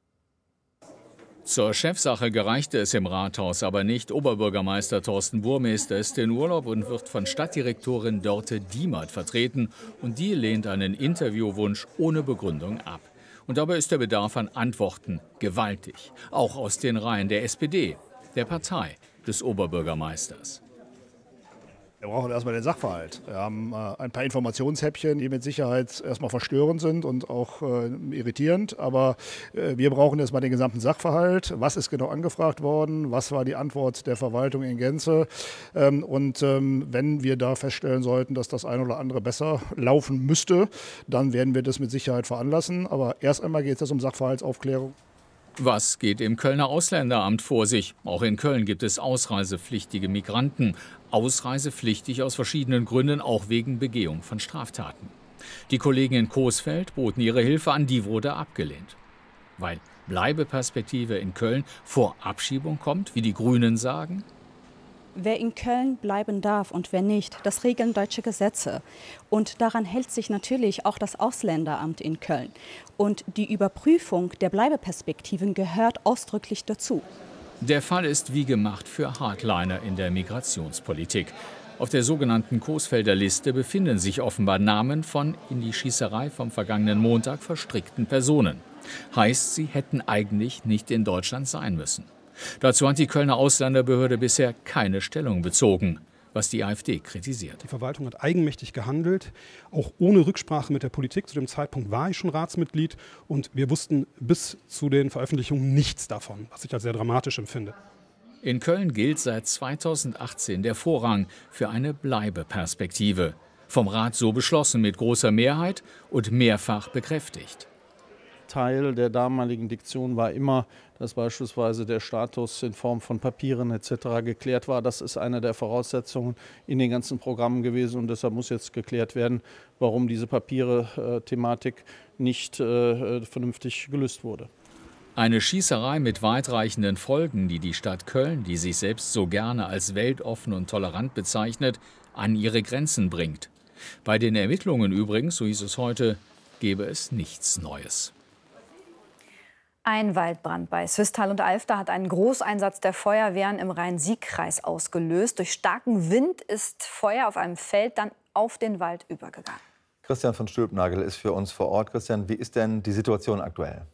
Zur Chefsache gereichte es im Rathaus aber nicht. Oberbürgermeister Thorsten Burmester ist in Urlaub und wird von Stadtdirektorin Dörte Diemert vertreten. Und die lehnt einen Interviewwunsch ohne Begründung ab. Und dabei ist der Bedarf an Antworten gewaltig. Auch aus den Reihen der SPD, der Partei des Oberbürgermeisters. Wir brauchen erstmal den Sachverhalt. Wir haben ein paar Informationshäppchen, die mit Sicherheit erstmal verstörend sind und auch irritierend. Aber wir brauchen erstmal den gesamten Sachverhalt. Was ist genau angefragt worden? Was war die Antwort der Verwaltung in Gänze? Und wenn wir da feststellen sollten, dass das eine oder andere besser laufen müsste, dann werden wir das mit Sicherheit veranlassen. Aber erst einmal geht es um Sachverhaltsaufklärung. Was geht im Kölner Ausländeramt vor sich? Auch in Köln gibt es ausreisepflichtige Migranten. Ausreisepflichtig aus verschiedenen Gründen, auch wegen Begehung von Straftaten. Die Kollegen in Coesfeld boten ihre Hilfe an, die wurde abgelehnt. Weil Bleibeperspektive in Köln vor Abschiebung kommt, wie die Grünen sagen? Wer in Köln bleiben darf und wer nicht, das regeln deutsche Gesetze. Und daran hält sich natürlich auch das Ausländeramt in Köln. Und die Überprüfung der Bleibeperspektiven gehört ausdrücklich dazu. Der Fall ist wie gemacht für Hardliner in der Migrationspolitik. Auf der sogenannten Coesfelder Liste befinden sich offenbar Namen von in die Schießerei vom vergangenen Montag verstrickten Personen. Heißt, sie hätten eigentlich nicht in Deutschland sein müssen. Dazu hat die Kölner Ausländerbehörde bisher keine Stellung bezogen, was die AfD kritisiert. Die Verwaltung hat eigenmächtig gehandelt, auch ohne Rücksprache mit der Politik. Zu dem Zeitpunkt war ich schon Ratsmitglied und wir wussten bis zu den Veröffentlichungen nichts davon, was ich als sehr dramatisch empfinde. In Köln gilt seit 2018 der Vorrang für eine Bleibeperspektive. Vom Rat so beschlossen mit großer Mehrheit und mehrfach bekräftigt. Teil der damaligen Diktion war immer, dass beispielsweise der Status in Form von Papieren etc. geklärt war. Das ist eine der Voraussetzungen in den ganzen Programmen gewesen. Und deshalb muss jetzt geklärt werden, warum diese Papiere-Thematik nicht vernünftig gelöst wurde. Eine Schießerei mit weitreichenden Folgen, die die Stadt Köln, die sich selbst so gerne als weltoffen und tolerant bezeichnet, an ihre Grenzen bringt. Bei den Ermittlungen übrigens, so hieß es heute, gebe es nichts Neues. Ein Waldbrand bei Swisttal und Alfter hat einen Großeinsatz der Feuerwehren im Rhein-Sieg-Kreis ausgelöst. Durch starken Wind ist Feuer auf einem Feld dann auf den Wald übergegangen. Christian von Stülpnagel ist für uns vor Ort. Christian, wie ist denn die Situation aktuell?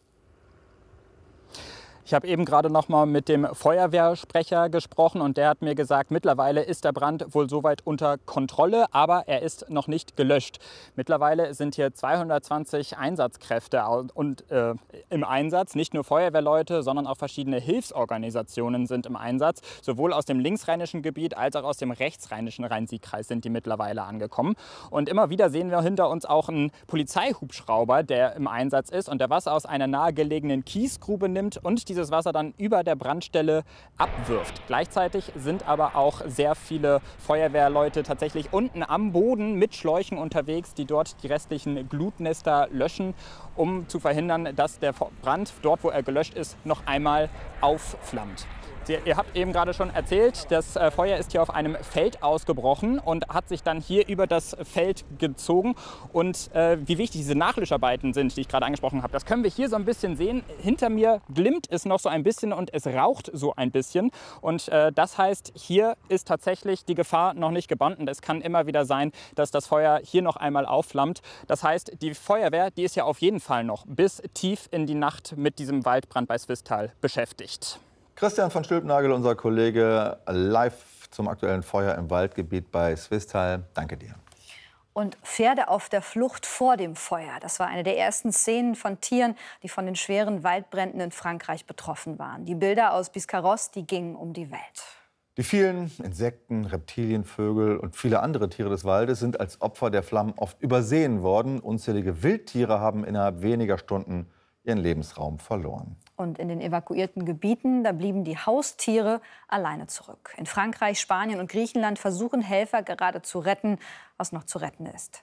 Ich habe eben gerade noch mal mit dem Feuerwehrsprecher gesprochen und der hat mir gesagt, mittlerweile ist der Brand wohl soweit unter Kontrolle, aber er ist noch nicht gelöscht. Mittlerweile sind hier 220 Einsatzkräfte im Einsatz. Nicht nur Feuerwehrleute, sondern auch verschiedene Hilfsorganisationen sind im Einsatz. Sowohl aus dem linksrheinischen Gebiet als auch aus dem rechtsrheinischen Rhein-Sieg-Kreis sind die mittlerweile angekommen. Und immer wieder sehen wir hinter uns auch einen Polizeihubschrauber, der im Einsatz ist und der Wasser aus einer nahegelegenen Kiesgrube nimmt und dieses Wasser dann über der Brandstelle abwirft. Gleichzeitig sind aber auch sehr viele Feuerwehrleute tatsächlich unten am Boden mit Schläuchen unterwegs, die dort die restlichen Glutnester löschen, um zu verhindern, dass der Brand dort, wo er gelöscht ist, noch einmal aufflammt. Ihr habt eben gerade schon erzählt, das Feuer ist hier auf einem Feld ausgebrochen und hat sich dann hier über das Feld gezogen. Und wie wichtig diese Nachlöscharbeiten sind, die ich gerade angesprochen habe, das können wir hier so ein bisschen sehen. Hinter mir glimmt es noch so ein bisschen und es raucht so ein bisschen. Und das heißt, hier ist tatsächlich die Gefahr noch nicht gebannt. Und es kann immer wieder sein, dass das Feuer hier noch einmal aufflammt. Das heißt, die Feuerwehr, die ist ja auf jeden Fall noch bis tief in die Nacht mit diesem Waldbrand bei Swisttal beschäftigt. Christian von Stülpnagel, unser Kollege, live zum aktuellen Feuer im Waldgebiet bei Swisttal. Danke dir. Und Pferde auf der Flucht vor dem Feuer. Das war eine der ersten Szenen von Tieren, die von den schweren Waldbränden in Frankreich betroffen waren. Die Bilder aus Biscarrosse, die gingen um die Welt. Die vielen Insekten, Reptilien, Vögel und viele andere Tiere des Waldes sind als Opfer der Flammen oft übersehen worden. Unzählige Wildtiere haben innerhalb weniger Stunden ihren Lebensraum verloren. Und in den evakuierten Gebieten, da blieben die Haustiere alleine zurück. In Frankreich, Spanien und Griechenland versuchen Helfer gerade zu retten, was noch zu retten ist.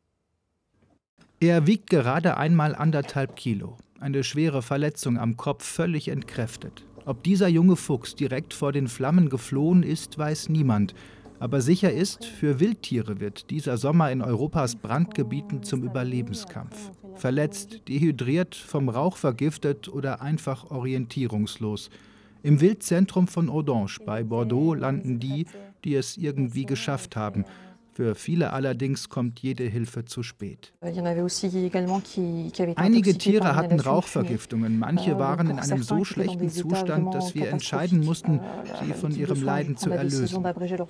Er wiegt gerade einmal 1,5 Kilo. Eine schwere Verletzung am Kopf, völlig entkräftet. Ob dieser junge Fuchs direkt vor den Flammen geflohen ist, weiß niemand. Aber sicher ist, für Wildtiere wird dieser Sommer in Europas Brandgebieten zum Überlebenskampf. Verletzt, dehydriert, vom Rauch vergiftet oder einfach orientierungslos. Im Wildzentrum von Audange bei Bordeaux landen die, die es irgendwie geschafft haben. Für viele allerdings kommt jede Hilfe zu spät. Einige Tiere hatten Rauchvergiftungen, manche waren in einem so schlechten Zustand, dass wir entscheiden mussten, sie von ihrem Leiden zu erlösen.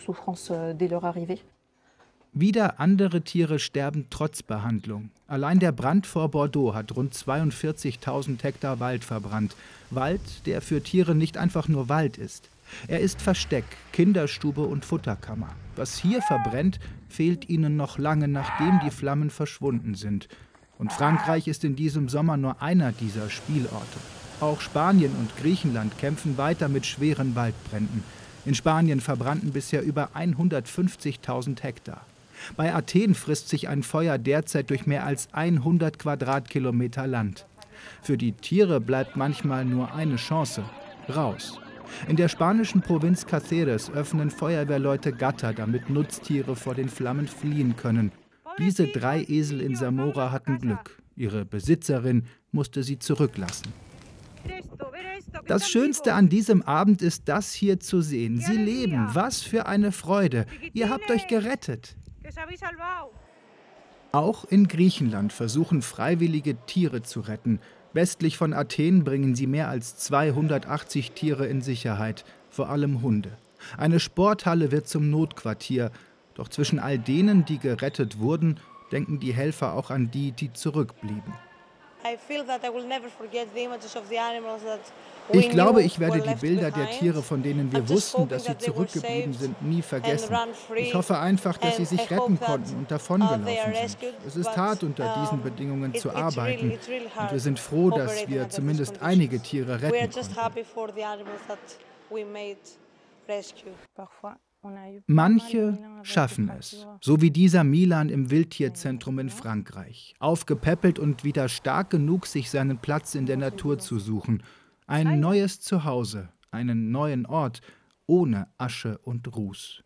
Wieder andere Tiere sterben trotz Behandlung. Allein der Brand vor Bordeaux hat rund 42.000 Hektar Wald verbrannt. Wald, der für Tiere nicht einfach nur Wald ist. Er ist Versteck, Kinderstube und Futterkammer. Was hier verbrennt, fehlt ihnen noch lange, nachdem die Flammen verschwunden sind. Und Frankreich ist in diesem Sommer nur einer dieser Spielorte. Auch Spanien und Griechenland kämpfen weiter mit schweren Waldbränden. In Spanien verbrannten bisher über 150.000 Hektar. Bei Athen frisst sich ein Feuer derzeit durch mehr als 100 Quadratkilometer Land. Für die Tiere bleibt manchmal nur eine Chance: raus. In der spanischen Provinz Cáceres öffnen Feuerwehrleute Gatter, damit Nutztiere vor den Flammen fliehen können. Diese 3 Esel in Zamora hatten Glück. Ihre Besitzerin musste sie zurücklassen. Das Schönste an diesem Abend ist das hier zu sehen. Sie leben. Was für eine Freude. Ihr habt euch gerettet. Auch in Griechenland versuchen Freiwillige, Tiere zu retten. Westlich von Athen bringen sie mehr als 280 Tiere in Sicherheit, vor allem Hunde. Eine Sporthalle wird zum Notquartier. Doch zwischen all denen, die gerettet wurden, denken die Helfer auch an die, die zurückblieben. Ich glaube, ich werde die Bilder der Tiere, von denen wir wussten, dass sie zurückgeblieben sind, nie vergessen. Ich hoffe einfach, dass sie sich retten konnten und davongelaufen sind. Es ist hart, unter diesen Bedingungen zu arbeiten. Und wir sind froh, dass wir zumindest einige Tiere retten konnten. Manche schaffen es, so wie dieser Milan im Wildtierzentrum in Frankreich. Aufgepäppelt und wieder stark genug, sich seinen Platz in der Natur zu suchen. Ein neues Zuhause, einen neuen Ort, ohne Asche und Ruß.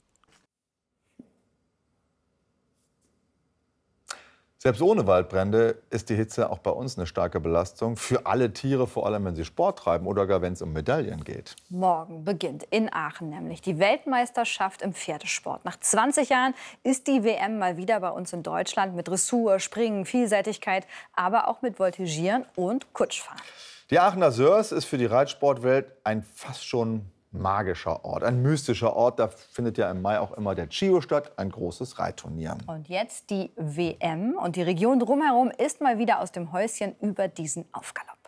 Selbst ohne Waldbrände ist die Hitze auch bei uns eine starke Belastung. Für alle Tiere, vor allem wenn sie Sport treiben oder gar wenn es um Medaillen geht. Morgen beginnt in Aachen nämlich die Weltmeisterschaft im Pferdesport. Nach 20 Jahren ist die WM mal wieder bei uns in Deutschland mit Dressur, Springen, Vielseitigkeit, aber auch mit Voltigieren und Kutschfahren. Die Aachener Sörs ist für die Reitsportwelt ein fast schon magischer Ort, ein mystischer Ort. Da findet ja im Mai auch immer der Chio statt, ein großes Reitturnier. Und jetzt die WM und die Region drumherum ist mal wieder aus dem Häuschen über diesen Aufgalopp.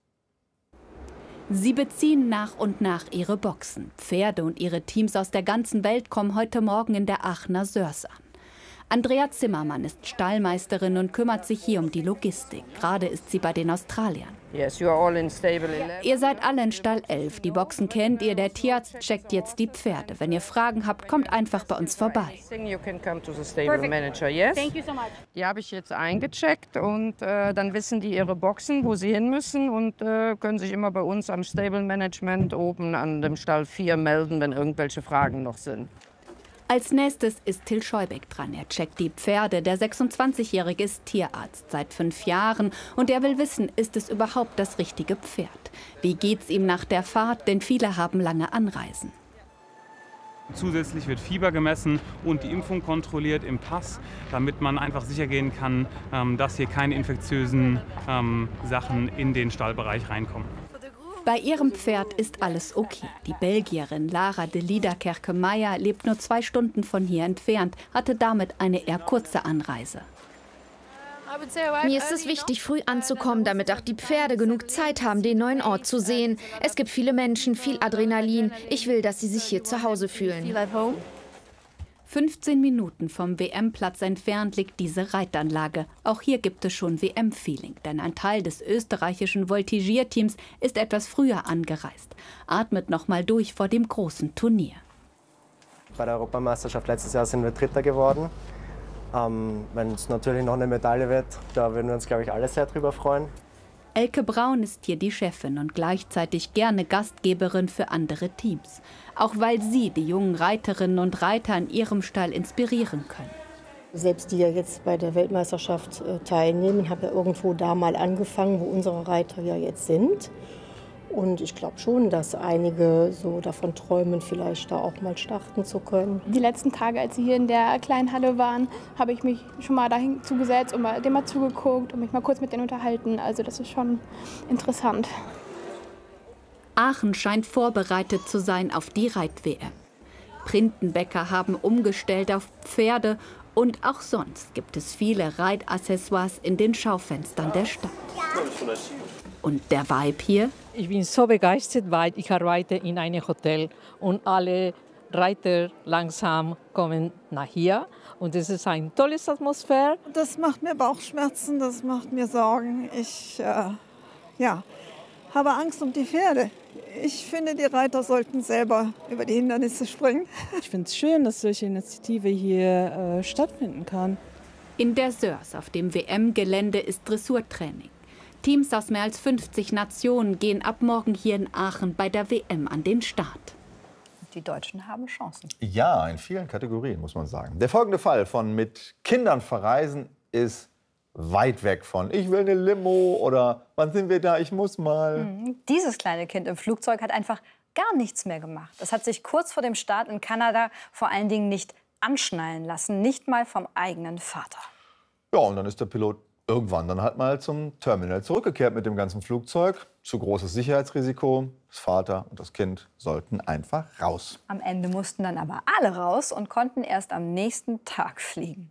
Sie beziehen nach und nach ihre Boxen. Pferde und ihre Teams aus der ganzen Welt kommen heute Morgen in der Aachener Sörs an. Andrea Zimmermann ist Stallmeisterin und kümmert sich hier um die Logistik. Gerade ist sie bei den Australiern. Yes, you are all in stable 11. Ihr seid alle in Stall 11. Die Boxen kennt ihr. Der Tierarzt checkt jetzt die Pferde. Wenn ihr Fragen habt, kommt einfach bei uns vorbei. You can come to the stable manager, yes? Thank you so much. Die habe ich jetzt eingecheckt und dann wissen die ihre Boxen, wo sie hin müssen und können sich immer bei uns am Stable Management oben an dem Stall 4 melden, wenn irgendwelche Fragen noch sind. Als nächstes ist Till Scheubeck dran. Er checkt die Pferde. Der 26-Jährige ist Tierarzt seit 5 Jahren. Und er will wissen, ist es überhaupt das richtige Pferd? Wie geht's ihm nach der Fahrt? Denn viele haben lange Anreisen. Zusätzlich wird Fieber gemessen und die Impfung kontrolliert im Pass, damit man einfach sicher gehen kann, dass hier keine infektiösen Sachen in den Stallbereich reinkommen. Bei ihrem Pferd ist alles okay. Die Belgierin Lara de Liederkerke-Meyer lebt nur 2 Stunden von hier entfernt, hatte damit eine eher kurze Anreise. Mir ist es wichtig, früh anzukommen, damit auch die Pferde genug Zeit haben, den neuen Ort zu sehen. Es gibt viele Menschen, viel Adrenalin. Ich will, dass sie sich hier zu Hause fühlen. 15 Minuten vom WM-Platz entfernt liegt diese Reitanlage. Auch hier gibt es schon WM-Feeling, denn ein Teil des österreichischen Voltigierteams ist etwas früher angereist. Atmet noch mal durch vor dem großen Turnier. Bei der Europameisterschaft letztes Jahr sind wir Dritter geworden. Wenn es natürlich noch eine Medaille wird, da würden wir uns, glaube ich, alle sehr drüber freuen. Elke Braun ist hier die Chefin und gleichzeitig gerne Gastgeberin für andere Teams. Auch weil sie die jungen Reiterinnen und Reiter in ihrem Stall inspirieren können. Selbst die ja jetzt bei der Weltmeisterschaft teilnehmen, haben ja irgendwo da mal angefangen, wo unsere Reiter ja jetzt sind. Und ich glaube schon, dass einige so davon träumen, vielleicht da auch mal starten zu können. Die letzten Tage, als sie hier in der kleinen Halle waren, habe ich mich schon mal dahin zugesetzt und dem mal zugeguckt und mich mal kurz mit denen unterhalten. Also das ist schon interessant. Aachen scheint vorbereitet zu sein auf die Reit-WM. Printenbäcker haben umgestellt auf Pferde und auch sonst gibt es viele Reitaccessoires in den Schaufenstern der Stadt. Und der Vibe hier? Ich bin so begeistert, weil ich arbeite in einem Hotel und alle Reiter langsam kommen nach hier. Und es ist eine tolle Atmosphäre. Das macht mir Bauchschmerzen, das macht mir Sorgen. Ich habe Angst um die Pferde. Ich finde, die Reiter sollten selber über die Hindernisse springen. Ich finde es schön, dass solche Initiative hier stattfinden kann. In der Sörs auf dem WM-Gelände ist Dressurtraining. Teams aus mehr als 50 Nationen gehen ab morgen hier in Aachen bei der WM an den Start. Die Deutschen haben Chancen. Ja, in vielen Kategorien, muss man sagen. Der folgende Fall von mit Kindern verreisen ist weit weg von ich will eine Limo oder wann sind wir da, ich muss mal. Dieses kleine Kind im Flugzeug hat einfach gar nichts mehr gemacht. Es hat sich kurz vor dem Start in Kanada vor allen Dingen nicht anschnallen lassen, nicht mal vom eigenen Vater. Ja, und dann ist der Pilot irgendwann dann halt mal zum Terminal zurückgekehrt mit dem ganzen Flugzeug. Zu großes Sicherheitsrisiko. Das Vater und das Kind sollten einfach raus. Am Ende mussten dann aber alle raus und konnten erst am nächsten Tag fliegen.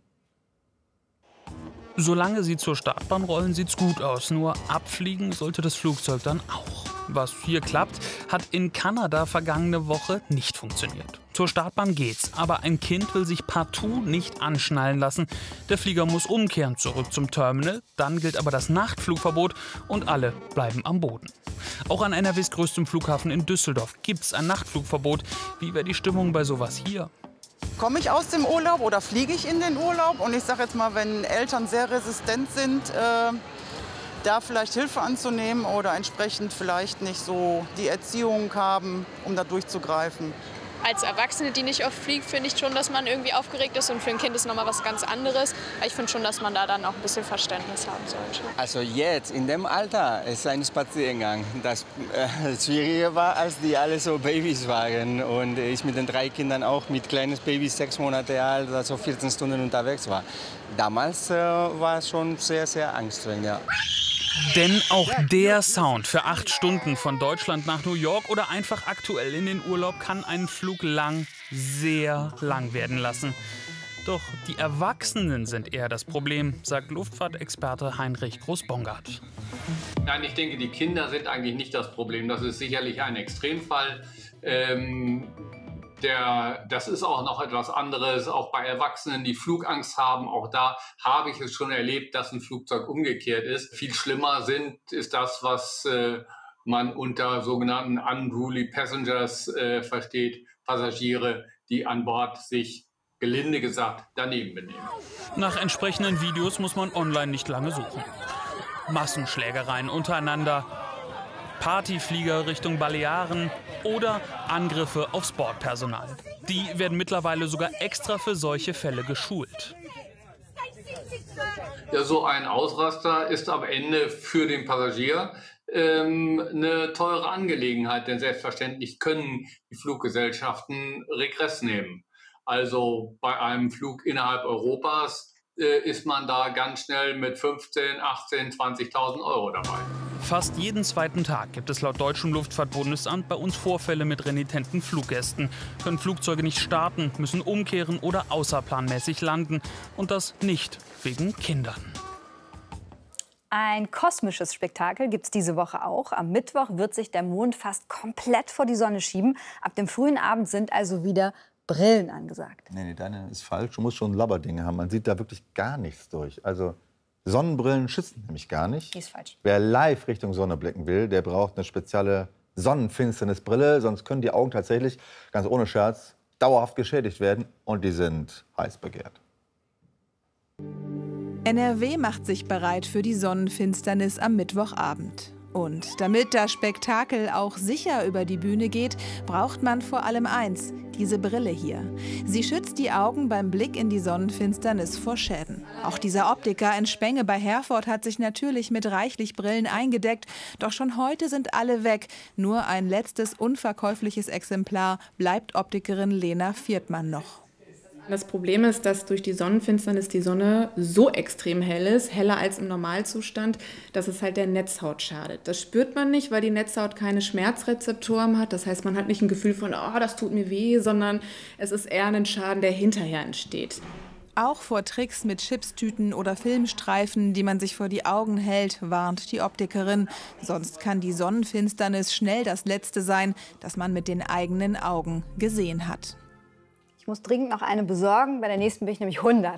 Solange sie zur Startbahn rollen, sieht's gut aus. Nur abfliegen sollte das Flugzeug dann auch. Was hier klappt, hat in Kanada vergangene Woche nicht funktioniert. Zur Startbahn geht's, aber ein Kind will sich partout nicht anschnallen lassen. Der Flieger muss umkehren zurück zum Terminal. Dann gilt aber das Nachtflugverbot und alle bleiben am Boden. Auch an NRWs größtem Flughafen in Düsseldorf gibt's ein Nachtflugverbot. Wie wäre die Stimmung bei sowas hier? Komme ich aus dem Urlaub oder fliege ich in den Urlaub? Und ich sage jetzt mal, wenn Eltern sehr resistent sind, da vielleicht Hilfe anzunehmen oder entsprechend vielleicht nicht so die Erziehung haben, um da durchzugreifen. Als Erwachsene, die nicht oft fliegt, finde ich schon, dass man irgendwie aufgeregt ist. Und für ein Kind ist noch mal was ganz anderes. Aber ich finde schon, dass man da dann auch ein bisschen Verständnis haben sollte. Also jetzt, in dem Alter, ist ein Spaziergang. Das Schwierige war, als die alle so Babys waren. Und ich mit den 3 Kindern auch mit kleines Baby, 6 Monate alt, also 14 Stunden unterwegs war. Damals war es schon sehr, sehr anstrengend, ja. Denn auch der Sound für 8 Stunden von Deutschland nach New York oder einfach aktuell in den Urlaub kann einen Flug sehr lang werden lassen. Doch die Erwachsenen sind eher das Problem, sagt Luftfahrtexperte Heinrich Groß-Bongard. Nein, ich denke, die Kinder sind eigentlich nicht das Problem. Das ist sicherlich ein Extremfall. Das ist auch noch etwas anderes, auch bei Erwachsenen, die Flugangst haben. Auch da habe ich es schon erlebt, dass ein Flugzeug umgekehrt ist. Viel schlimmer ist das, was man unter sogenannten unruly passengers versteht. Passagiere, die an Bord sich, gelinde gesagt, daneben benehmen. Nach entsprechenden Videos muss man online nicht lange suchen. Massenschlägereien untereinander, Partyflieger Richtung Balearen oder Angriffe aufs Bordpersonal. Die werden mittlerweile sogar extra für solche Fälle geschult. Ja, so ein Ausraster ist am Ende für den Passagier eine teure Angelegenheit, denn selbstverständlich können die Fluggesellschaften Regress nehmen. Also bei einem Flug innerhalb Europas ist man da ganz schnell mit 15, 18, 20.000 Euro dabei. Fast jeden zweiten Tag gibt es laut Deutschem Luftfahrtbundesamt bei uns Vorfälle mit renitenten Fluggästen. Können Flugzeuge nicht starten, müssen umkehren oder außerplanmäßig landen. Und das nicht wegen Kindern. Ein kosmisches Spektakel gibt es diese Woche auch. Am Mittwoch wird sich der Mond fast komplett vor die Sonne schieben. Ab dem frühen Abend sind also wieder Brillen angesagt. Nee, deine ist falsch. Du musst schon Labberdinge haben. Man sieht da wirklich gar nichts durch. Also Sonnenbrillen schützen nämlich gar nicht. Die ist falsch. Wer live Richtung Sonne blicken will, der braucht eine spezielle Sonnenfinsternisbrille. Sonst können die Augen tatsächlich, ganz ohne Scherz, dauerhaft geschädigt werden. Und die sind heiß begehrt. NRW macht sich bereit für die Sonnenfinsternis am Mittwochabend. Und damit das Spektakel auch sicher über die Bühne geht, braucht man vor allem eins, diese Brille hier. Sie schützt die Augen beim Blick in die Sonnenfinsternis vor Schäden. Auch dieser Optiker in Spenge bei Herford hat sich natürlich mit reichlich Brillen eingedeckt. Doch schon heute sind alle weg. Nur ein letztes unverkäufliches Exemplar bleibt Optikerin Lena Viertmann noch. Das Problem ist, dass durch die Sonnenfinsternis die Sonne so extrem hell ist, heller als im Normalzustand, dass es halt der Netzhaut schadet. Das spürt man nicht, weil die Netzhaut keine Schmerzrezeptoren hat. Das heißt, man hat nicht ein Gefühl von, oh, das tut mir weh, sondern es ist eher ein Schaden, der hinterher entsteht. Auch vor Tricks mit Chipstüten oder Filmstreifen, die man sich vor die Augen hält, warnt die Optikerin. Sonst kann die Sonnenfinsternis schnell das Letzte sein, das man mit den eigenen Augen gesehen hat. Ich muss dringend noch eine besorgen, bei der nächsten bin ich nämlich 100.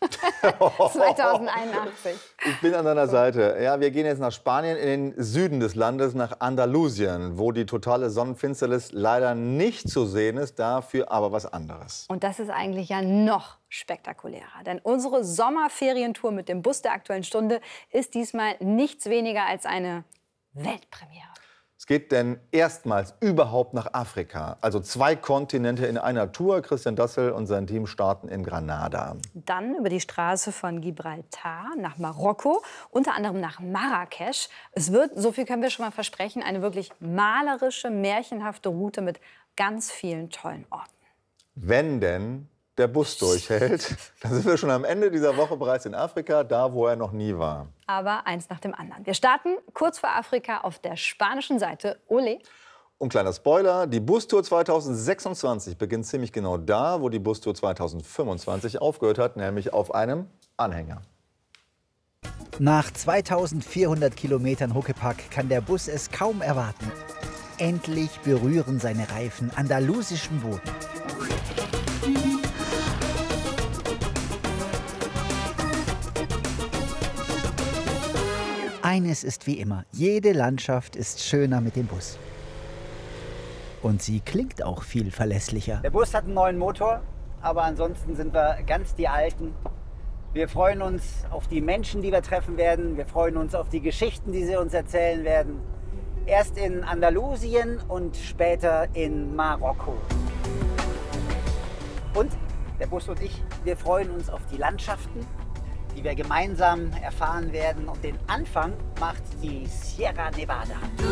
2081. Ich bin an deiner Seite. Ja, wir gehen jetzt nach Spanien, in den Süden des Landes, nach Andalusien, wo die totale Sonnenfinsternis leider nicht zu sehen ist, dafür aber was anderes. Und das ist eigentlich ja noch spektakulärer. Denn unsere Sommerferientour mit dem Bus der Aktuellen Stunde ist diesmal nichts weniger als eine Weltpremiere. Es geht denn erstmals überhaupt nach Afrika. Also 2 Kontinente in einer Tour. Christian Dassel und sein Team starten in Granada. Dann über die Straße von Gibraltar nach Marokko, unter anderem nach Marrakesch. Es wird, so viel können wir schon mal versprechen, eine wirklich malerische, märchenhafte Route mit ganz vielen tollen Orten. Wenn denn der Bus durchhält, dann sind wir schon am Ende dieser Woche bereits in Afrika, da wo er noch nie war. Aber eins nach dem anderen. Wir starten kurz vor Afrika auf der spanischen Seite. Ole. Und kleiner Spoiler, die Bustour 2026 beginnt ziemlich genau da, wo die Bustour 2025 aufgehört hat, nämlich auf einem Anhänger. Nach 2400 Kilometern Huckepack kann der Bus es kaum erwarten. Endlich berühren seine Reifen andalusischen Boden. Eines ist wie immer, jede Landschaft ist schöner mit dem Bus. Und sie klingt auch viel verlässlicher. Der Bus hat einen neuen Motor, aber ansonsten sind wir ganz die Alten. Wir freuen uns auf die Menschen, die wir treffen werden. Wir freuen uns auf die Geschichten, die sie uns erzählen werden. Erst in Andalusien und später in Marokko. Und der Bus und ich, wir freuen uns auf die Landschaften, die wir gemeinsam erfahren werden. Und den Anfang macht die Sierra Nevada.